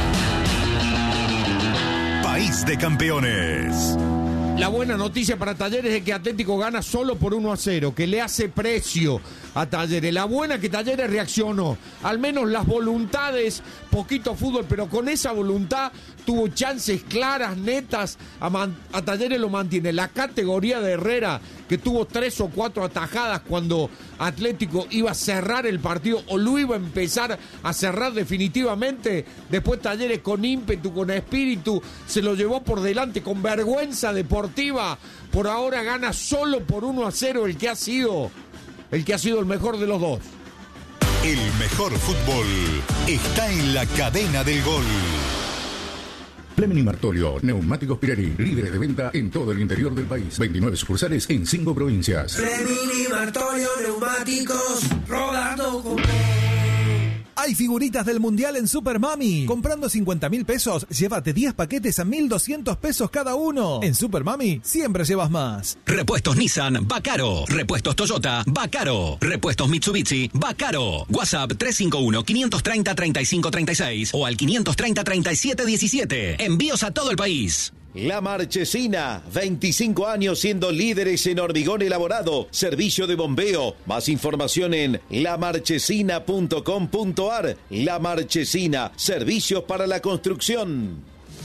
País de campeones. La buena noticia para Talleres es que Atlético gana solo por uno a cero, que le hace precio a Talleres. La buena que Talleres reaccionó, al menos las voluntades, poquito fútbol, pero con esa voluntad tuvo chances claras, netas, a, man, a Talleres lo mantiene. La categoría de Herrera, que tuvo tres o cuatro atajadas cuando Atlético iba a cerrar el partido o lo iba a empezar a cerrar definitivamente, después Talleres con ímpetu, con espíritu, se lo llevó por delante con vergüenza deportiva. Por ahora gana solo por uno a cero el que ha sido el que ha sido el mejor de los dos. El mejor fútbol está en la cadena del gol. Fleming y Martolio, Neumáticos Pirelli, líderes de venta en todo el interior del país. veintinueve sucursales en cinco provincias. Fleming y Martolio, Neumáticos, rodando con... Hay figuritas del Mundial en Super Mami. Comprando cincuenta mil pesos, llévate diez paquetes a mil doscientos pesos cada uno. En Super Mami siempre llevas más. Repuestos Nissan, va caro. Repuestos Toyota, va caro. Repuestos Mitsubishi, va caro. WhatsApp tres cinco uno, quinientos treinta, treinta y cinco treinta y seis o al quinientos treinta, treinta y siete diecisiete. Envíos a todo el país. La Marchesina, veinticinco años siendo líderes en hormigón elaborado, servicio de bombeo. Más información en la marchesina punto com punto ar. La Marchesina, servicios para la construcción.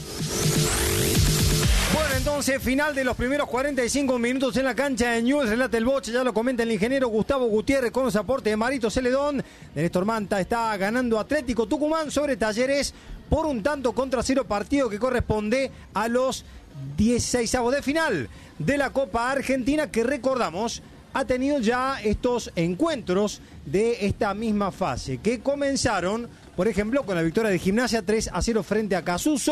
Bueno, entonces, final de los primeros cuarenta y cinco minutos en la cancha de Newell's. Relata el Boche, ya lo comenta el ingeniero Gustavo Gutiérrez con los aportes de Marito Celedón. De Néstor Manta está ganando Atlético Tucumán sobre Talleres por un tanto contra cero, partido que corresponde a los dieciseisavos de final de la Copa Argentina, que recordamos ha tenido ya estos encuentros de esta misma fase, que comenzaron, por ejemplo, con la victoria de Gimnasia tres a cero frente a Casuso,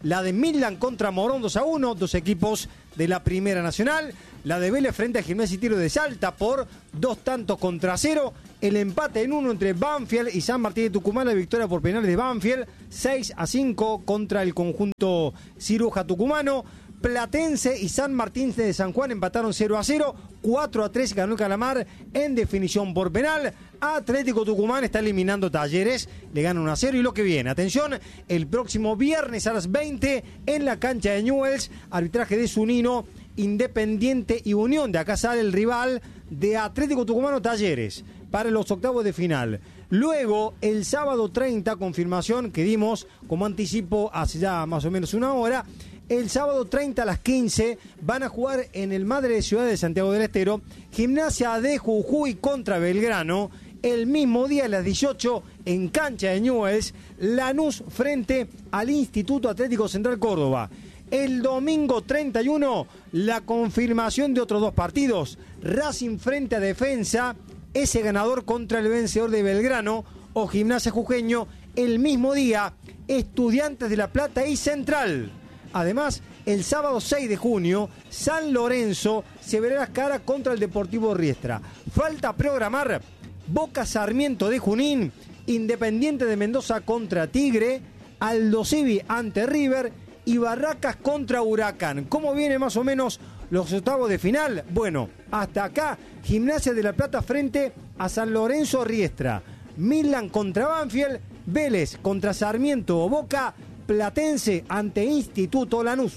La de Midland contra Morón dos a uno, dos equipos de la Primera Nacional. La de Vélez frente a Gimnasia y Tiro de Salta por dos tantos contra cero. El empate en uno entre Banfield y San Martín de Tucumán. La victoria por penales de Banfield, seis a cinco contra el conjunto Ciruja tucumano. Platense y San Martín de San Juan empataron cero a cero, cuatro a tres ganó el Calamar en definición por penal. Atlético Tucumán está eliminando Talleres, le gana uno a cero. Y lo que viene, atención, el próximo viernes a las veinte en la cancha de Newell's, arbitraje de Zunino, Independiente y Unión. De acá sale el rival de Atlético Tucumano, Talleres, para los octavos de final. Luego, el sábado treinta, confirmación que dimos como anticipo hace ya más o menos una hora. El sábado treinta a las quince van a jugar en el Madre de Ciudad de Santiago del Estero Gimnasia de Jujuy contra Belgrano. El mismo día a las dieciocho en cancha de Newell's, Lanús frente al Instituto Atlético Central Córdoba. El domingo treinta y uno, la confirmación de otros dos partidos. Racing frente a Defensa, ese ganador contra el vencedor de Belgrano o Gimnasia Jujeño. El mismo día, Estudiantes de La Plata y Central. Además, el sábado seis de junio, San Lorenzo se verá las caras contra el Deportivo Riestra. Falta programar Boca Sarmiento de Junín, Independiente de Mendoza contra Tigre, Aldo Civi ante River y Barracas contra Huracán. ¿Cómo viene más o menos los octavos de final? Bueno, hasta acá, Gimnasia de La Plata frente a San Lorenzo Riestra, Midland contra Banfield, Vélez contra Sarmiento o Boca, Platense ante Instituto Lanús.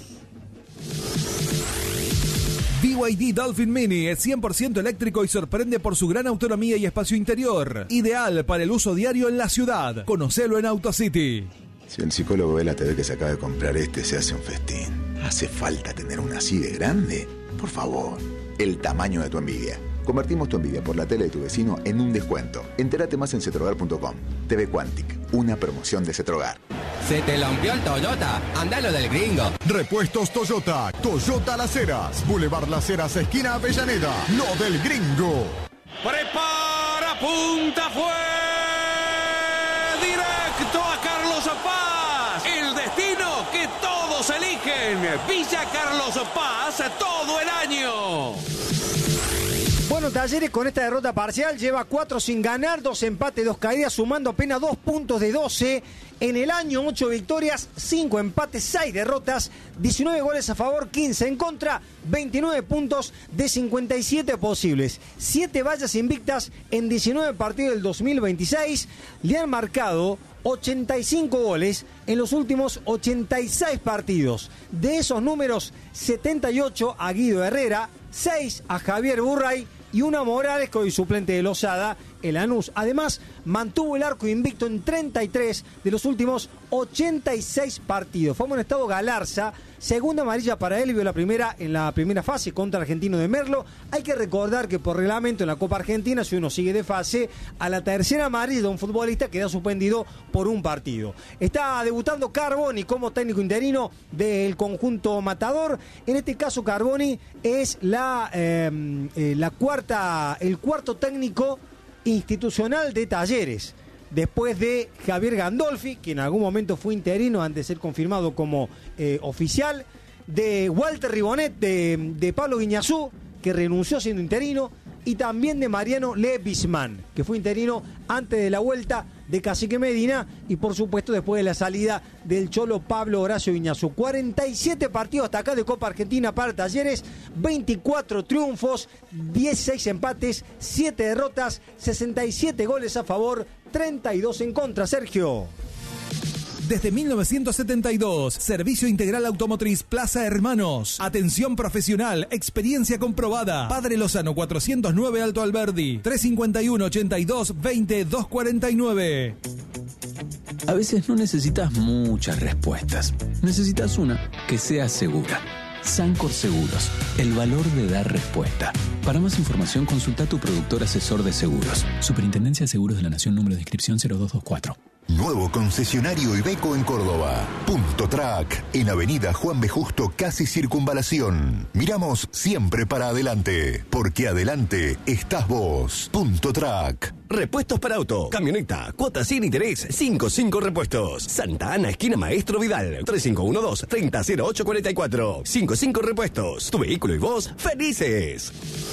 B Y D Dolphin Mini es cien por ciento eléctrico y sorprende por su gran autonomía y espacio interior. Ideal para el uso diario en la ciudad. Conocelo en AutoCity. Si el psicólogo ve la T V que se acaba de comprar este, se hace un festín. ¿Hace falta tener una así de grande? Por favor, el tamaño de tu envidia. Convertimos tu envidia por la tele de tu vecino en un descuento. Entérate más en cetrogar punto com. T V Quantic, una promoción de Cetrogar. ¿Se te rompió el Toyota? Andalo del gringo. Repuestos Toyota. Toyota Las Heras. Boulevard Las Heras, esquina Avellaneda. Lo del gringo. Prepara, punta, fue directo a Carlos Paz. El destino que todos eligen. Villa Carlos Paz todo el año. Bueno, Talleres con esta derrota parcial lleva cuatro sin ganar, dos empates, dos caídas, sumando apenas dos puntos de doce. En el año, ocho victorias, cinco empates, seis derrotas, diecinueve goles a favor, quince en contra, veintinueve puntos de cincuenta y siete posibles. siete vallas invictas en diecinueve partidos del dos mil veintiséis. Le han marcado ochenta y cinco goles en los últimos ochenta y seis partidos. De esos números, setenta y ocho a Guido Herrera, seis a Javier Burray y una Morales, que hoy suplente de Lozada, el Lanús. Además, mantuvo el arco invicto en treinta y tres de los últimos ochenta y seis partidos. Fue amonestado Galarza, segunda amarilla para él, vio la primera en la primera fase contra Argentino de Merlo. Hay que recordar que por reglamento en la Copa Argentina, si uno sigue de fase, a la tercera amarilla de un futbolista queda suspendido por un partido. Está debutando Carboni como técnico interino del conjunto Matador. En este caso, Carboni es la, eh, eh, la cuarta, el cuarto técnico institucional de Talleres, después de Javier Gandolfi, que en algún momento fue interino antes de ser confirmado como eh, oficial, de Walter Ribonet, de, de Pablo Guiñazú, que renunció siendo interino, y también de Mariano Levisman, que fue interino antes de la vuelta de Cacique Medina y por supuesto después de la salida del Cholo Pablo Horacio Guiñazú. cuarenta y siete partidos hasta acá de Copa Argentina para Talleres, veinticuatro triunfos, dieciséis empates, siete derrotas, sesenta y siete goles a favor, treinta y dos en contra. Sergio. Desde mil novecientos setenta y dos, Servicio Integral Automotriz Plaza Hermanos. Atención profesional, experiencia comprobada. Padre Lozano cuatrocientos nueve Alto Alberdi, trescientos cincuenta y uno, ochenta y dos, veinte, doscientos cuarenta y nueve. A veces no necesitas muchas respuestas. Necesitas una que sea segura. Sancor Seguros, el valor de dar respuesta. Para más información, consulta a tu productor asesor de seguros. Superintendencia de Seguros de la Nación, número de inscripción cero dos dos cuatro. Nuevo concesionario Iveco en Córdoba. Punto Track, en Avenida Juan B. Justo, casi Circunvalación. Miramos siempre para adelante, porque adelante estás vos. Punto Track. Repuestos para auto, camioneta, cuotas sin interés, cinco cinco repuestos. Santa Ana, esquina Maestro Vidal, tres cinco uno dos, treinta cero ocho cuarenta y cuatro. cinco cinco repuestos, tu vehículo y vos felices.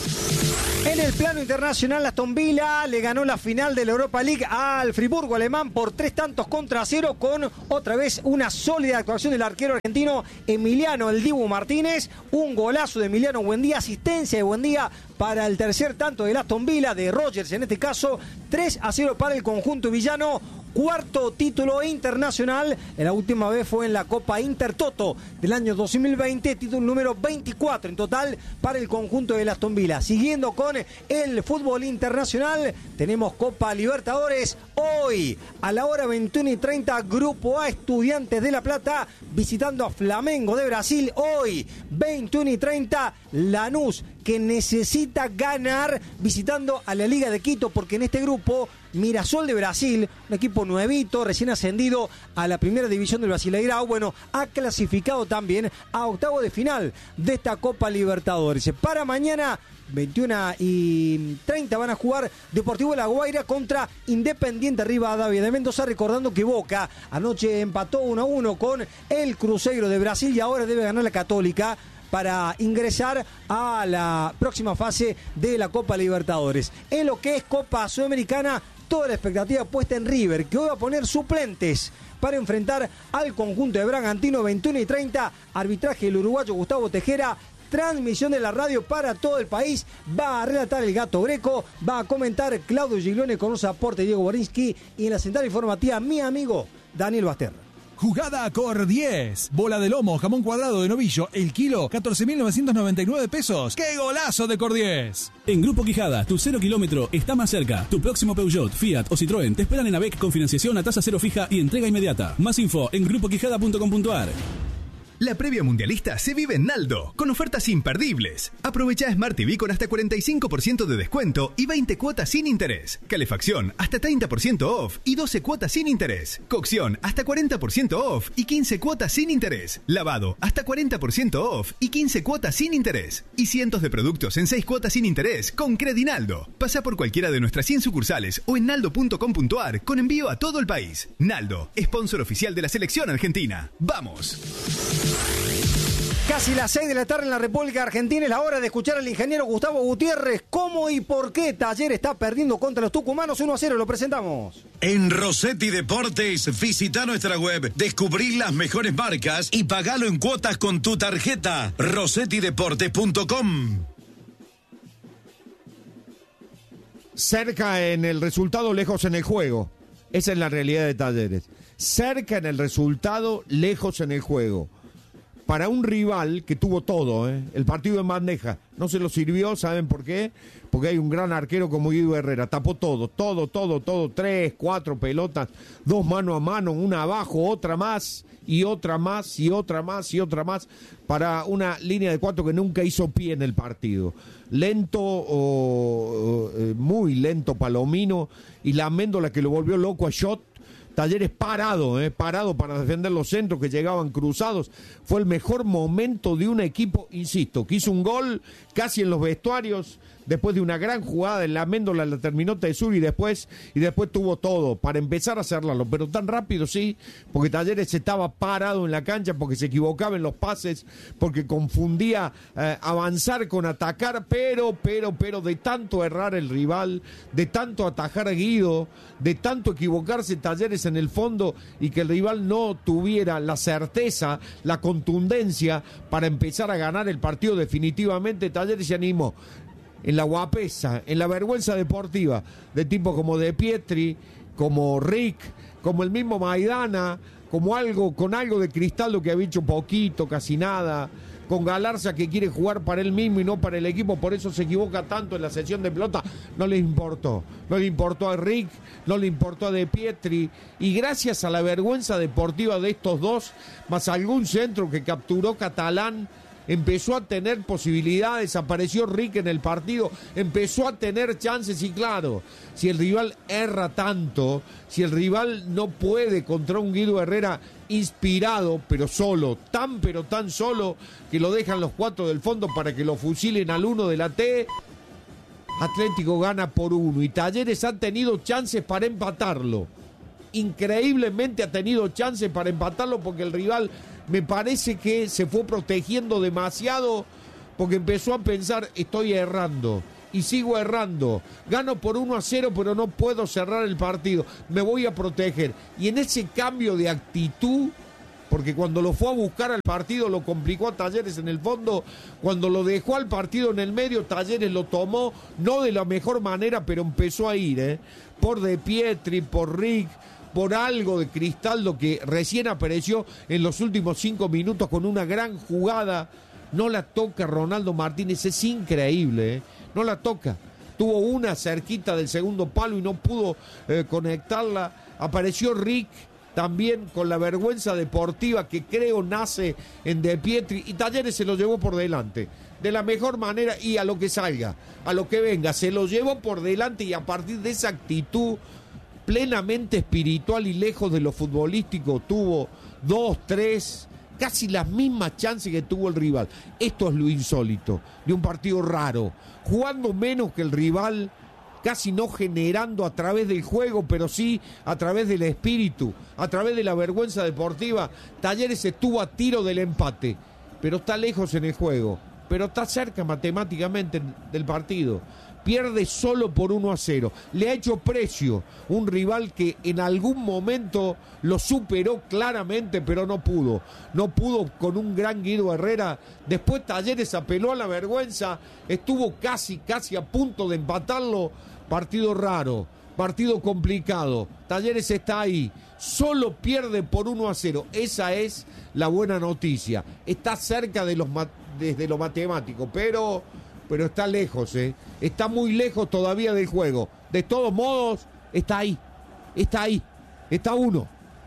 En el plano internacional, Aston Villa le ganó la final de la Europa League al Friburgo alemán por tres tantos contra cero, con otra vez una sólida actuación del arquero argentino Emiliano El Dibu Martínez. Un golazo de Emiliano Buendía, asistencia de Buendía para el tercer tanto del Aston Villa, de Rodgers en este caso. tres a cero para el conjunto villano. Cuarto título internacional, la última vez fue en la Copa Intertoto del año dos mil veinte, título número veinticuatro en total para el conjunto de Aston Villa. Siguiendo con el fútbol internacional, tenemos Copa Libertadores. Hoy, a la hora veintiuno y treinta, Grupo A, Estudiantes de La Plata visitando a Flamengo de Brasil. Hoy, veintiuno y treinta, Lanús, que necesita ganar visitando a la Liga de Quito, porque en este grupo Mirasol de Brasil, un equipo nuevito, recién ascendido a la primera división del Brasileirao, bueno, ha clasificado también a octavo de final de esta Copa Libertadores. Para mañana, veintiuno y treinta, van a jugar Deportivo La Guaira contra Independiente Rivadavia de Mendoza, recordando que Boca anoche empató uno a uno con el Cruzeiro de Brasil y ahora debe ganar la Católica para ingresar a la próxima fase de la Copa Libertadores. En lo que es Copa Sudamericana, toda la expectativa puesta en River, que hoy va a poner suplentes para enfrentar al conjunto de Bragantino. Veintiuno y treinta, arbitraje del uruguayo Gustavo Tejera, transmisión de la radio para todo el país. Va a relatar el Gato Greco, va a comentar Claudio Giglione con los aportes de Diego Borinsky, y en la central informativa mi amigo Daniel Baster. Jugada Cor diez. Bola de lomo, jamón cuadrado de novillo, el kilo, catorce mil novecientos noventa y nueve pesos. ¡Qué golazo de Cor diez! En Grupo Quijada, tu cero kilómetro está más cerca. Tu próximo Peugeot, Fiat o Citroën te esperan en AVEC con financiación a tasa cero fija y entrega inmediata. Más info en grupo quijada punto com punto a r. La previa mundialista se vive en Naldo, con ofertas imperdibles. Aprovecha Smart T V con hasta cuarenta y cinco por ciento de descuento y veinte cuotas sin interés. Calefacción hasta treinta por ciento off y doce cuotas sin interés. Cocción hasta cuarenta por ciento off y quince cuotas sin interés. Lavado hasta cuarenta por ciento off y quince cuotas sin interés. Y cientos de productos en seis cuotas sin interés con Credinaldo. Pasa por cualquiera de nuestras cien sucursales o en naldo punto com punto a r con envío a todo el país. Naldo, sponsor oficial de la selección argentina. ¡Vamos! Casi las seis de la tarde en la República Argentina, es la hora de escuchar al ingeniero Gustavo Gutiérrez. ¿Cómo y por qué Talleres está perdiendo contra los tucumanos? uno a cero, lo presentamos. En Rossetti Deportes, visita nuestra web, descubrí las mejores marcas y pagalo en cuotas con tu tarjeta. rossetti deportes punto com. Cerca en el resultado, lejos en el juego. Esa es la realidad de Talleres. Cerca en el resultado, lejos en el juego. Para un rival que tuvo todo, ¿eh? El partido en bandeja no se lo sirvió, ¿saben por qué? Porque hay un gran arquero como Guido Herrera, tapó todo, todo, todo, todo, tres, cuatro pelotas, dos mano a mano, una abajo, otra más, y otra más, y otra más, y otra más, para una línea de cuatro que nunca hizo pie en el partido. Lento, o, o, muy lento Palomino, y la Méndola que lo volvió loco a Shot. Talleres parado, eh, parado para defender los centros que llegaban cruzados. Fue el mejor momento de un equipo, insisto, que hizo un gol casi en los vestuarios, después de una gran jugada en la Méndola, la terminó Tesur y después, y después tuvo todo para empezar a hacerlo, pero tan rápido sí, porque Talleres estaba parado en la cancha, porque se equivocaba en los pases, porque confundía eh, avanzar con atacar, pero, pero, pero de tanto errar el rival, de tanto atajar a Guido, de tanto equivocarse Talleres en el fondo y que el rival no tuviera la certeza, la contundencia para empezar a ganar el partido definitivamente, Talleres se animó. En la guapesa, en la vergüenza deportiva de tipos como De Pietri, como Rick, como el mismo Maidana, como algo, con algo de Cristaldo que había hecho poquito, casi nada, con Galarza que quiere jugar para él mismo y no para el equipo, por eso se equivoca tanto en la sesión de pelota. No le importó, no le importó a Rick, no le importó a De Pietri, y gracias a la vergüenza deportiva de estos dos, más algún centro que capturó Catalán, empezó a tener posibilidades, apareció Rick en el partido, empezó a tener chances y claro, si el rival erra tanto, si el rival no puede contra un Guido Herrera inspirado, pero solo, tan pero tan solo, que lo dejan los cuatro del fondo para que lo fusilen al uno de la T, Atlético gana por uno y Talleres ha tenido chances para empatarlo. Increíblemente ha tenido chances para empatarlo porque el rival me parece que se fue protegiendo demasiado porque empezó a pensar, estoy errando y sigo errando, gano por uno a cero pero no puedo cerrar el partido, me voy a proteger. Y en ese cambio de actitud, porque cuando lo fue a buscar al partido lo complicó a Talleres en el fondo, cuando lo dejó al partido en el medio, Talleres lo tomó, no de la mejor manera, pero empezó a ir, ¿eh? por De Pietri, por Rick, por algo de Cristaldo que recién apareció en los últimos cinco minutos con una gran jugada. No la toca Ronaldo Martínez, es increíble, ¿eh? no la toca. Tuvo una cerquita del segundo palo y no pudo eh, conectarla. Apareció Rick también con la vergüenza deportiva que creo nace en De Pietri y Talleres se lo llevó por delante de la mejor manera y a lo que salga, a lo que venga, se lo llevó por delante y a partir de esa actitud plenamente espiritual y lejos de lo futbolístico tuvo dos, tres, casi las mismas chances que tuvo el rival. Esto es lo insólito de un partido raro, jugando menos que el rival, casi no generando a través del juego, pero sí a través del espíritu, a través de la vergüenza deportiva. Talleres estuvo a tiro del empate, pero está lejos en el juego, pero está cerca matemáticamente del partido. Pierde solo por uno a cero. Le ha hecho precio un rival que en algún momento lo superó claramente, pero no pudo. No pudo con un gran Guido Herrera. Después Talleres apeló a la vergüenza, estuvo casi, casi a punto de empatarlo. Partido raro, partido complicado. Talleres está ahí, solo pierde por uno a cero. Esa es la buena noticia. Está cerca de los desde lo matemático, pero, pero está lejos, ¿eh? Está muy lejos todavía del juego. De todos modos, está ahí, está ahí, está uno.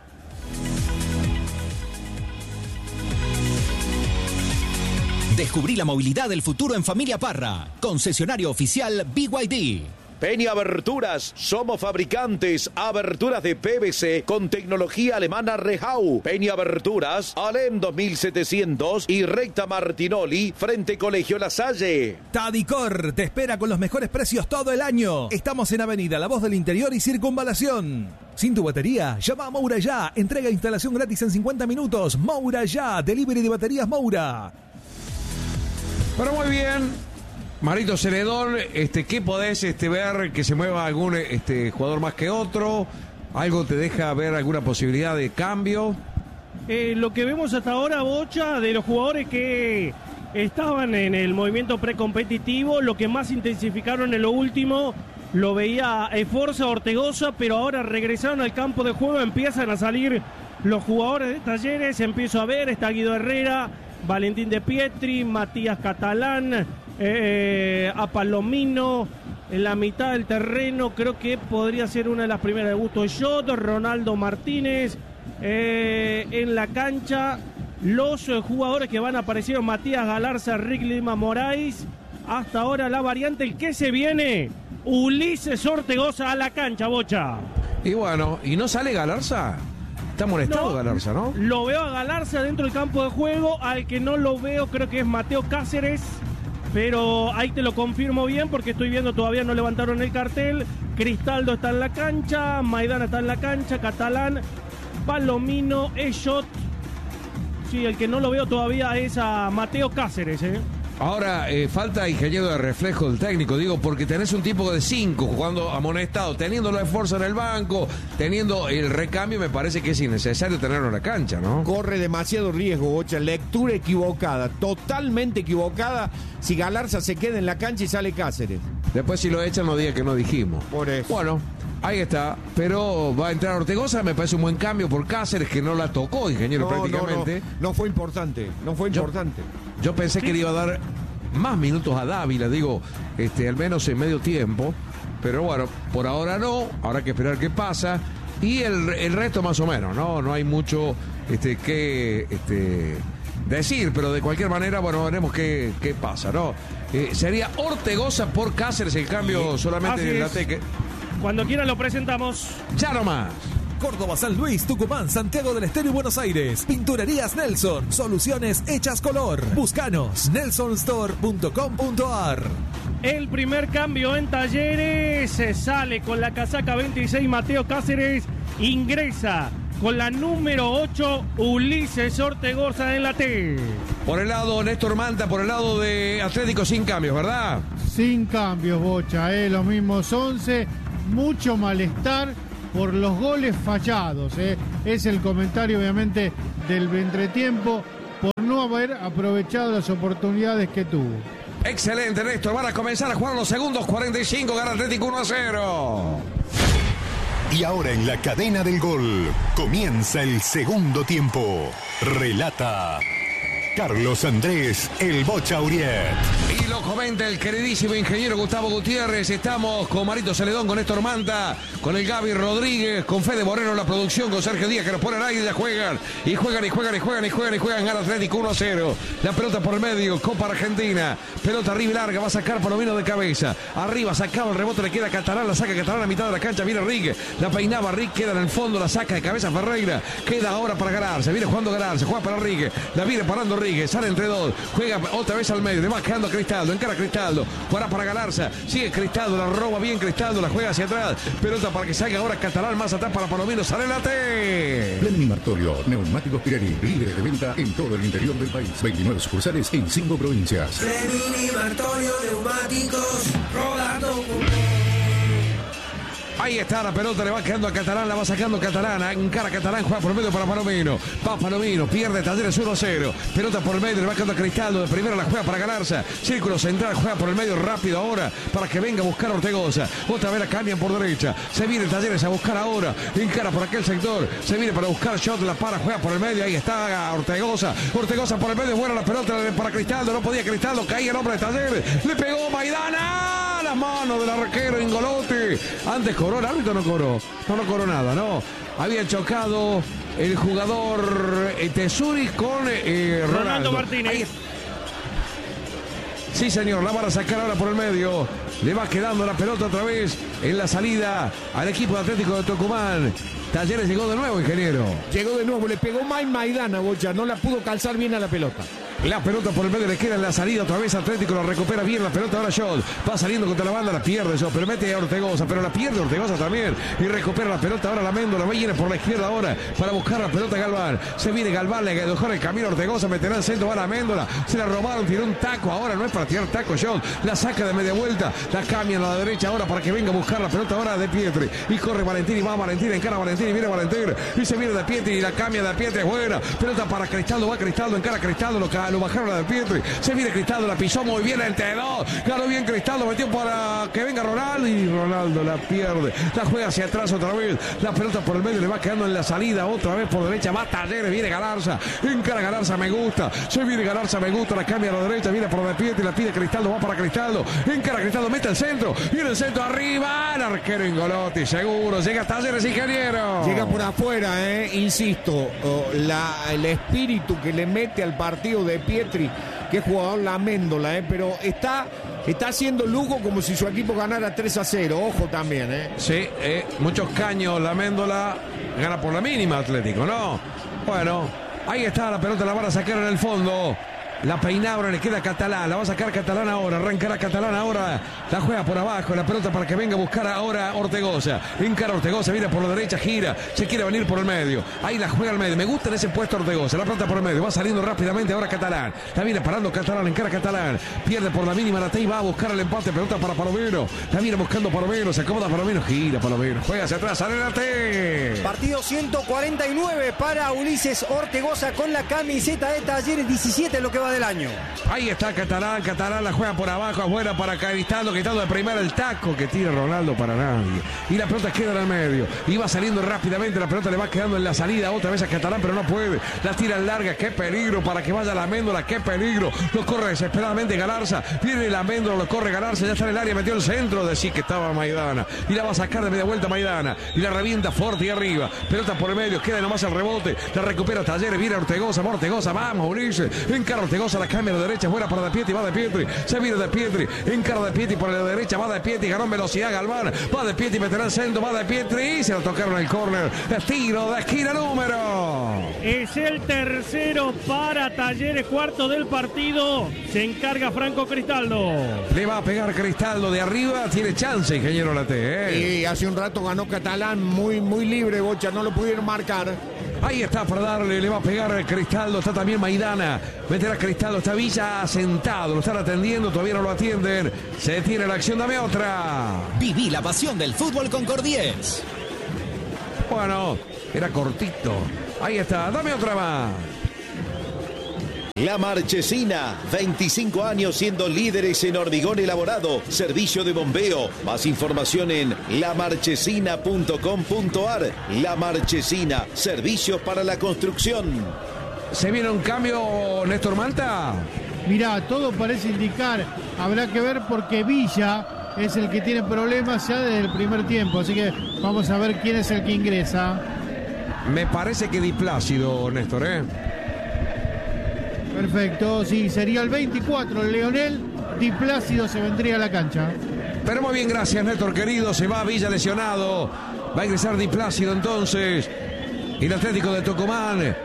Descubrí la movilidad del futuro en Familia Parra. Concesionario oficial B Y D. Peña Aberturas, somos fabricantes, aberturas de P V C con tecnología alemana Rehau. Peña Aberturas, Alem dos mil setecientos y Recta Martinoli, frente Colegio La Salle. Tadicor te espera con los mejores precios todo el año. Estamos en Avenida La Voz del Interior y Circunvalación. Sin tu batería, llama a Moura Ya. Entrega e instalación gratis en cincuenta minutos. Moura Ya, delivery de baterías Moura. Pero muy bien. Marito Celedón, este, ¿qué podés este, ver que se mueva algún este, jugador más que otro? ¿Algo te deja ver alguna posibilidad de cambio? Eh, lo que vemos hasta ahora, Bocha, de los jugadores que estaban en el movimiento precompetitivo, lo que más intensificaron en lo último, lo veía Esforza, Ortegoza, pero ahora regresaron al campo de juego, empiezan a salir los jugadores de Talleres, empiezo a ver, está Guido Herrera, Valentín De Pietri, Matías Catalán, eh, a Palomino, en la mitad del terreno, creo que podría ser una de las primeras de Gusto Shot, Ronaldo Martínez, eh, en la cancha, los eh, jugadores que van a aparecer, Matías Galarza, Rick Lima Moraes, hasta ahora la variante, el que se viene, Ulises Ortegoza a la cancha, Bocha. Y bueno, ¿y no sale Galarza? Está molestado no, Galarza, ¿no? Lo veo a Galarza dentro del campo de juego. Al que no lo veo creo que es Mateo Cáceres. Pero ahí te lo confirmo bien porque estoy viendo todavía no levantaron el cartel. Cristaldo está en la cancha. Maidana está en la cancha. Catalán. Palomino. Eshot. Sí, el que no lo veo todavía es a Mateo Cáceres, ¿eh? Ahora, eh, falta ingeniero de reflejo del técnico, digo, porque tenés un tipo de cinco jugando amonestado, teniendo la fuerza en el banco, teniendo el recambio, me parece que es innecesario tenerlo en la cancha, ¿no? Corre demasiado riesgo, Bocha, lectura equivocada, totalmente equivocada, si Galarza se queda en la cancha y sale Cáceres. Después si lo echan no diga que no dijimos. Por eso. Bueno, ahí está, pero va a entrar Ortegoza, me parece un buen cambio por Cáceres, que no la tocó, ingeniero, no, prácticamente. No, no, no fue importante, no fue importante. Yo, yo pensé sí. que le iba a dar más minutos a Dávila, digo, este, al menos en medio tiempo, pero bueno, por ahora no, habrá que esperar qué pasa, y el, el resto más o menos, ¿no? No hay mucho este, que este, decir, pero de cualquier manera, bueno, veremos qué, qué pasa, ¿no? Eh, sería Ortegoza por Cáceres el cambio sí. solamente Así de la es. Teque. Cuando quiera lo presentamos. Ya nomás. Córdoba, San Luis, Tucumán, Santiago del Estero y Buenos Aires. Pinturerías Nelson. Soluciones hechas color. Búscanos. nelsonstore punto com punto ar. el primer cambio en Talleres. Se sale con la casaca veintiséis Mateo Cáceres. Ingresa con la número ocho Ulises Ortegoza en la T. Por el lado Néstor Manta, por el lado de Atlético sin cambios, ¿verdad? Sin cambios, Bocha, eh, los mismos once. Mucho malestar por los goles fallados. Eh. Es el comentario, obviamente, del entretiempo por no haber aprovechado las oportunidades que tuvo. Excelente, Néstor. Van a comenzar a jugar los segundos cuarenta y cinco. Gana Atlético uno a cero. Y ahora en la cadena del gol comienza el segundo tiempo. Relata Carlos Andrés El Bocha Uriet. Y lo comenta el queridísimo ingeniero Gustavo Gutiérrez. Estamos con Marito Celedón, con Néstor Manta, con el Gaby Rodríguez, con Fede Moreno en la producción, con Sergio Díaz que nos pone al aire. Ya juegan, y juegan, y juegan, y juegan, y juegan, y juegan. Gana Atlético uno a cero. La pelota por el medio, Copa Argentina. Pelota arriba y larga, va a sacar Palomino de cabeza. Arriba, sacaba el rebote, le queda Catalán, la saca Catalán a mitad de la cancha. Viene Rick, la peinaba Rick, queda en el fondo, la saca de cabeza Ferreira. Queda ahora para ganarse, viene jugando ganarse, juega para Rick, la viene parando Rick, sale entre dos, juega otra vez al medio, le va quedando a Cristaldo, encara a Cristaldo, jugará para Galarza, sigue Cristaldo, la roba bien Cristaldo, la juega hacia atrás, pelota para que salga ahora Catalán, más atrás para Palomino, sale la T. Fleming Martorio, neumáticos Pirelli, líderes de venta en todo el interior del país. veintinueve sucursales en cinco provincias. Fleming Martorio, neumáticos, rodando. Ahí está la pelota, le va quedando a Catalán, la va sacando Catalán, encara Catalán, juega por el medio para Palomino, va Palomino, pierde Talleres uno a cero, pelota por el medio, le va quedando a Cristaldo, de primera la juega para Galarza, círculo central, juega por el medio rápido ahora, para que venga a buscar a Ortegoza, otra vez la cambian por derecha, se viene Talleres a buscar ahora, encara por aquel sector, se viene para buscar shot, la para, juega por el medio, ahí está Ortegoza, Ortegoza por el medio, buena la pelota para Cristaldo, no podía Cristaldo, caía el hombre de Talleres, le pegó Maidana, las manos del arquero Ingolotti, antes cobró, el árbitro no cobró, no, no cobró nada, no. Había chocado el jugador eh, Tesuri con eh, Ronaldo. Ronaldo Martínez. Ahí... Sí, señor, la van a sacar ahora por el medio. Le va quedando la pelota otra vez en la salida al equipo de Atlético de Tucumán. Talleres llegó de nuevo, ingeniero. Llegó de nuevo, le pegó May Maidana, Bocha, no la pudo calzar bien a la pelota. La pelota por el medio le queda en la salida otra vez Atlético, la recupera bien la pelota ahora Shot, va saliendo contra la banda, la pierde Shot, pero mete a Ortegoza, pero la pierde Ortegoza también y recupera la pelota ahora la Méndola, viene por la izquierda ahora para buscar la pelota Galván, se viene Galván, le dejó el camino a Ortegoza, meterá el centro, va la Méndola, se la robaron, tiró un taco, ahora no es para tirar taco Shot, la saca de media vuelta, la cambia a la derecha ahora para que venga a buscar la pelota ahora de Pietri y corre Valentín y va Valentín, encara Valentín y viene Valentín y se viene de Pietri y la cambia de Pietri, es buena, pelota para Cristaldo, va Cristaldo, encara Cristaldo, lo, lo bajaron a de Pietri. Se viene Cristaldo, la pisó muy bien entre dos. Ganó bien Cristaldo, metió para que venga Ronaldo y Ronaldo la pierde. La juega hacia atrás otra vez. La pelota por el medio le va quedando en la salida. Otra vez por derecha. Va Talleres, viene Galarza. Encara Galarza, me gusta. Se viene Galarza, me gusta. La cambia a la derecha. Viene por de Pietri, la pide Cristaldo. Va para Cristaldo. Encara Cristaldo, mete el centro. Viene el centro arriba. El arquero Ingolotti, seguro. Llega Talleres, ingeniero. Llega por afuera, eh. Insisto. Oh, la, el espíritu que le mete al partido de Pietri. Qué jugador la Méndola, eh, pero está, está haciendo Lugo como si su equipo ganara tres a cero. Ojo también, ¿eh? Sí, eh, muchos caños. La Méndola gana por la mínima Atlético, ¿no? Bueno, ahí está la pelota, la van a sacar en el fondo. La peinabra, le queda Catalán, la va a sacar Catalán ahora, arrancará Catalán ahora, la juega por abajo, la pelota para que venga a buscar ahora Ortegoza, encara Ortegoza, viene por la derecha, gira, se quiere venir por el medio, ahí la juega al medio, me gusta en ese puesto Ortegoza, la pelota por el medio, va saliendo rápidamente ahora Catalán, la viene parando Catalán, encara Catalán, pierde por la mínima la T y va a buscar el empate, pelota para Palomino, la viene buscando Palomino, se acomoda Palomino, gira Palomino, juega hacia atrás, sale la T. Partido ciento cuarenta y nueve para Ulises Ortegoza con la camiseta de Talleres, diecisiete lo que va del año. Ahí está Catalán, Catalán la juega por abajo, afuera para Cristaldo, Cristaldo de primera, el taco que tira Ronaldo para nadie. Y la pelota queda en el medio. Y va saliendo rápidamente, la pelota le va quedando en la salida otra vez a Catalán, pero no puede. La tira en larga, qué peligro para que vaya la Méndola, qué peligro. Lo corre desesperadamente Galarza, viene la Méndola, lo corre Galarza, ya está en el área, metió el centro, decir que estaba Maidana. Y la va a sacar de media vuelta Maidana. Y la revienta fuerte y arriba. Pelota por el medio, queda nomás el rebote. La recupera Talleres, viene Ortegoza, Ortegoza, vamos Ulises. Encara Ortegoza. Ortegoza, la cambia a la derecha, fuera para De Pietri, va De Pietri, se viene De Pietri, encara De Pietri por la derecha, va De Pietri, ganó en velocidad Galván, va De Pietri, meterá el centro, va De Pietri, y se lo tocaron el córner, tiro de esquina número. Es el tercero para Talleres, cuarto del partido, se encarga Franco Cristaldo. Le va a pegar Cristaldo de arriba, tiene chance, ingeniero Late, ¿eh? Y hace un rato ganó Catalán, muy, muy libre, Bocha, no lo pudieron marcar. Ahí está para darle, le va a pegar Cristaldo, está también Maidana, meterá Cristaldo, está Villa sentado, lo están atendiendo, todavía no lo atienden, se detiene la acción, dame otra. Viví la pasión del fútbol con Cordies. Bueno, era cortito, ahí está, dame otra más. La Marchesina, veinticinco años siendo líderes en hormigón elaborado, servicio de bombeo. Más información en la marchesina punto com punto ar. La Marchesina, servicios para la construcción. ¿Se viene un cambio, Néstor Malta? Mirá, todo parece indicar, habrá que ver porque Villa es el que tiene problemas ya desde el primer tiempo, así que vamos a ver quién es el que ingresa. Me parece que Di Plácido, Néstor, ¿eh? Perfecto, sí, sería el veinticuatro, el Leonel Di Plácido se vendría a la cancha. Pero muy bien, gracias Néstor querido, se va Villa lesionado, va a ingresar Di Plácido entonces, y el Atlético de Tucumán,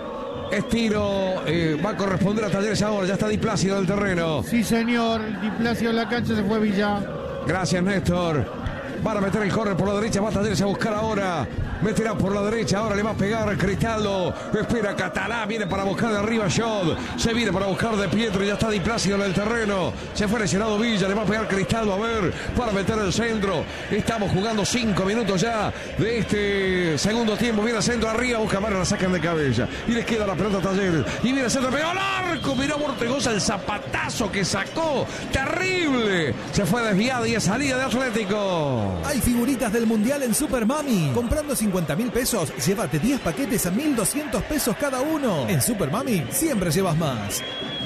estiro, eh, va a corresponder a Talleres ahora, ya está Di Plácido en el terreno. Sí señor, Di Plácido en la cancha, se fue Villa. Gracias Néstor. Van a meter el córner por la derecha, va a Talleres a buscar ahora. Meterá por la derecha, ahora le va a pegar Cristaldo. Espera Catalán, viene para buscar de arriba Shot. Se viene para buscar De Pietro, ya está Di Plácido en el terreno. Se fue lesionado Villa, le va a pegar Cristaldo, a ver, para meter el centro. Estamos jugando cinco minutos ya de este segundo tiempo. Viene el centro arriba, busca Mara, la sacan de cabeza. Y les queda la pelota a Talleres. Y viene el centro, pegó al arco. Miró Ortegoza el zapatazo que sacó. Terrible. Se fue desviada y es salida de Atlético. Hay figuritas del Mundial en Super Mami. Comprando cincuenta mil pesos, llévate diez paquetes a mil doscientos pesos cada uno. En Super Mami siempre llevas más.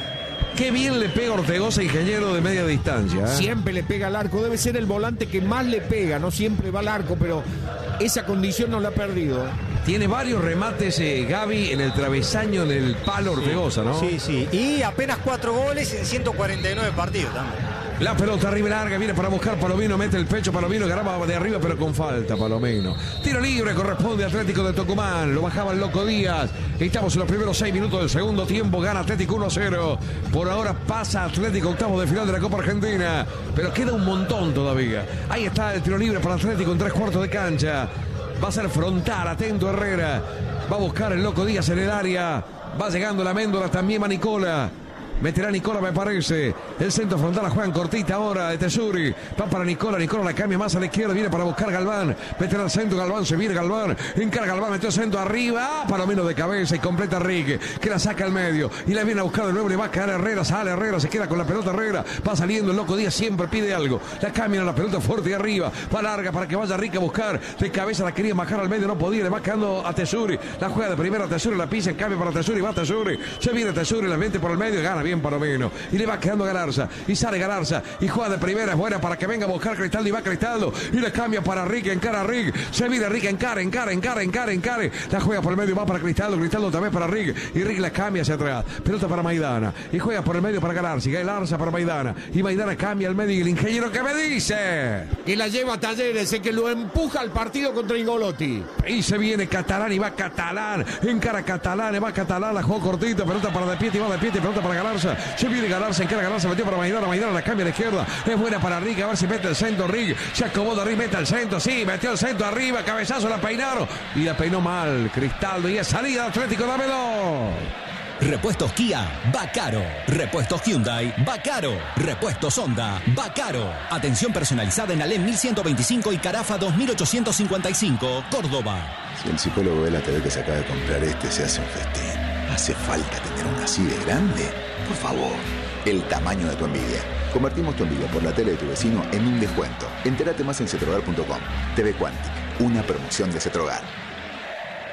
Qué bien le pega Ortegoza, ingeniero de media distancia, ¿eh? Siempre le pega al arco, debe ser el volante que más le pega, no siempre va al arco, pero esa condición no la ha perdido. Tiene varios remates, eh, Gaby, en el travesaño del palo Ortegoza, ¿no? Sí, sí, y apenas cuatro goles en ciento cuarenta y nueve partidos también. La pelota arriba larga, viene para buscar Palomino, mete el pecho, Palomino ganaba de arriba pero con falta Palomino. Tiro libre, corresponde a Atlético de Tucumán, lo bajaba el Loco Díaz. Estamos en los primeros seis minutos del segundo tiempo, gana Atlético uno a cero. Por ahora pasa Atlético octavo de final de la Copa Argentina, pero queda un montón todavía. Ahí está el tiro libre para Atlético en tres cuartos de cancha. Va a ser frontal, atento Herrera, va a buscar el Loco Díaz en el área, va llegando la Méndola, también va Nicola. Meterá Nicola, me parece. El centro frontal la juegan cortita ahora de Tesuri. Va para Nicola. Nicola la cambia más a la izquierda. Viene para buscar Galván. Meterá el centro. Galván se viene Galván. Encara Galván. Metió el centro arriba. Palomino de cabeza y completa Rique. Que la saca al medio. Y la viene a buscar de nuevo. Le va a caer Herrera. Sale Herrera. Se queda con la pelota Herrera. Va saliendo el Loco Díaz. Siempre pide algo. La cambian a la pelota fuerte y arriba. Va larga para que vaya Rique a buscar. De cabeza la quería bajar al medio. No podía. Le va quedando a Tesuri. La juega de primera. Tesuri la pisa. En cambio para Tesuri. Va Tesuri. Se viene Tesuri. La mete por el medio. Gana bien Palomino. Y le va quedando Galarza. Y sale Galarza. Y juega de primera. Es buena para que venga a buscar Cristaldo. Y va Cristaldo. Y le cambia para Rick. Encara a Rick. Se viene Rick. Encara, encara, encara, encara, encara. La juega por el medio. Va para Cristaldo. Cristaldo también para Rick. Y Rick la cambia hacia atrás. Pelota para Maidana. Y juega por el medio para Galarza. Y Galarza para Maidana. Y Maidana cambia al medio. Y el ingeniero que me dice. Y la lleva a Talleres. El que lo empuja al partido contra Ingolotti. Y se viene Catalán. Y va Catalán. Encara Catalán. Y va Catalán. La jugó cortita. Pelota para De Pietri. Y va De Pietri. Pelota para Galarza. Se viene Galarza, encara Galarza, metió para Maidana, Maidana la cambia a la izquierda, es buena para Rick, a ver si mete el centro, Rick, se acomoda Rick, mete el centro, sí, metió el centro arriba, cabezazo, la peinaron, y la peinó mal, Cristaldo, y es salida Atlético, dámelo. Repuestos Kia, va caro. Repuestos Hyundai, va caro. Repuestos Honda, va caro. Atención personalizada en Alem mil ciento veinticinco y Carafa dos mil ochocientos cincuenta y cinco, Córdoba. Si el psicólogo ve la T V que se acaba de comprar este, se hace un festín. ¿Hace falta tener una así de grande? Por favor, el tamaño de tu envidia. Convertimos tu envidia por la tele de tu vecino en un descuento. Entérate más en cetrogar punto com. T V Quantic, una promoción de Cetrogar.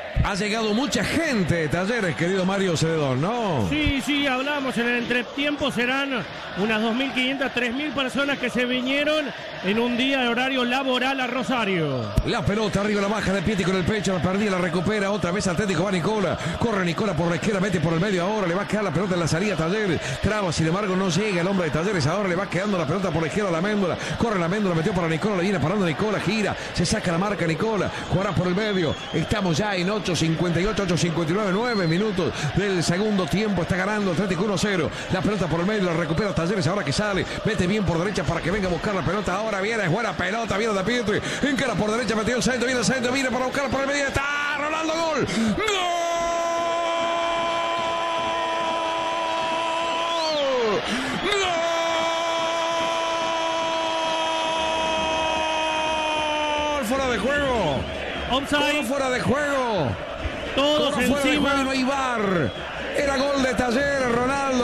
Ha llegado mucha gente de Talleres, querido Mario Cedón, ¿no? Sí, sí, hablamos en el entretiempo, serán unas dos mil quinientas, tres mil personas que se vinieron en un día de horario laboral a Rosario. La pelota arriba, la baja de Piatti con el pecho, la perdía, la recupera, otra vez Atlético, va Nicola, corre Nicola por la izquierda, mete por el medio ahora, le va a quedar la pelota en la salida a Talleres, traba, sin embargo no llega el hombre de Talleres, ahora le va quedando la pelota por la izquierda a la Méndola, corre la Méndola, metió para Nicola, le viene parando Nicola, gira, se saca la marca Nicola, jugará por el medio, estamos ya en ocho cincuenta y ocho, ocho cincuenta y nueve, nueve minutos del segundo tiempo, está ganando Atlético uno cero, la pelota por el medio, la recupera Talleres, ahora que sale, mete bien por derecha para que venga a buscar la pelota, ahora viene, es buena pelota, viene de Pietri, encara por derecha, metió el centro, viene el centro, viene para buscar por el medio, está Ronaldo, gol, gol, gol, fuera de juego, offside, fuera de juego. Todos Todo fuera encima. de juego, no hay V A R. Era gol de Talleres, Ronaldo.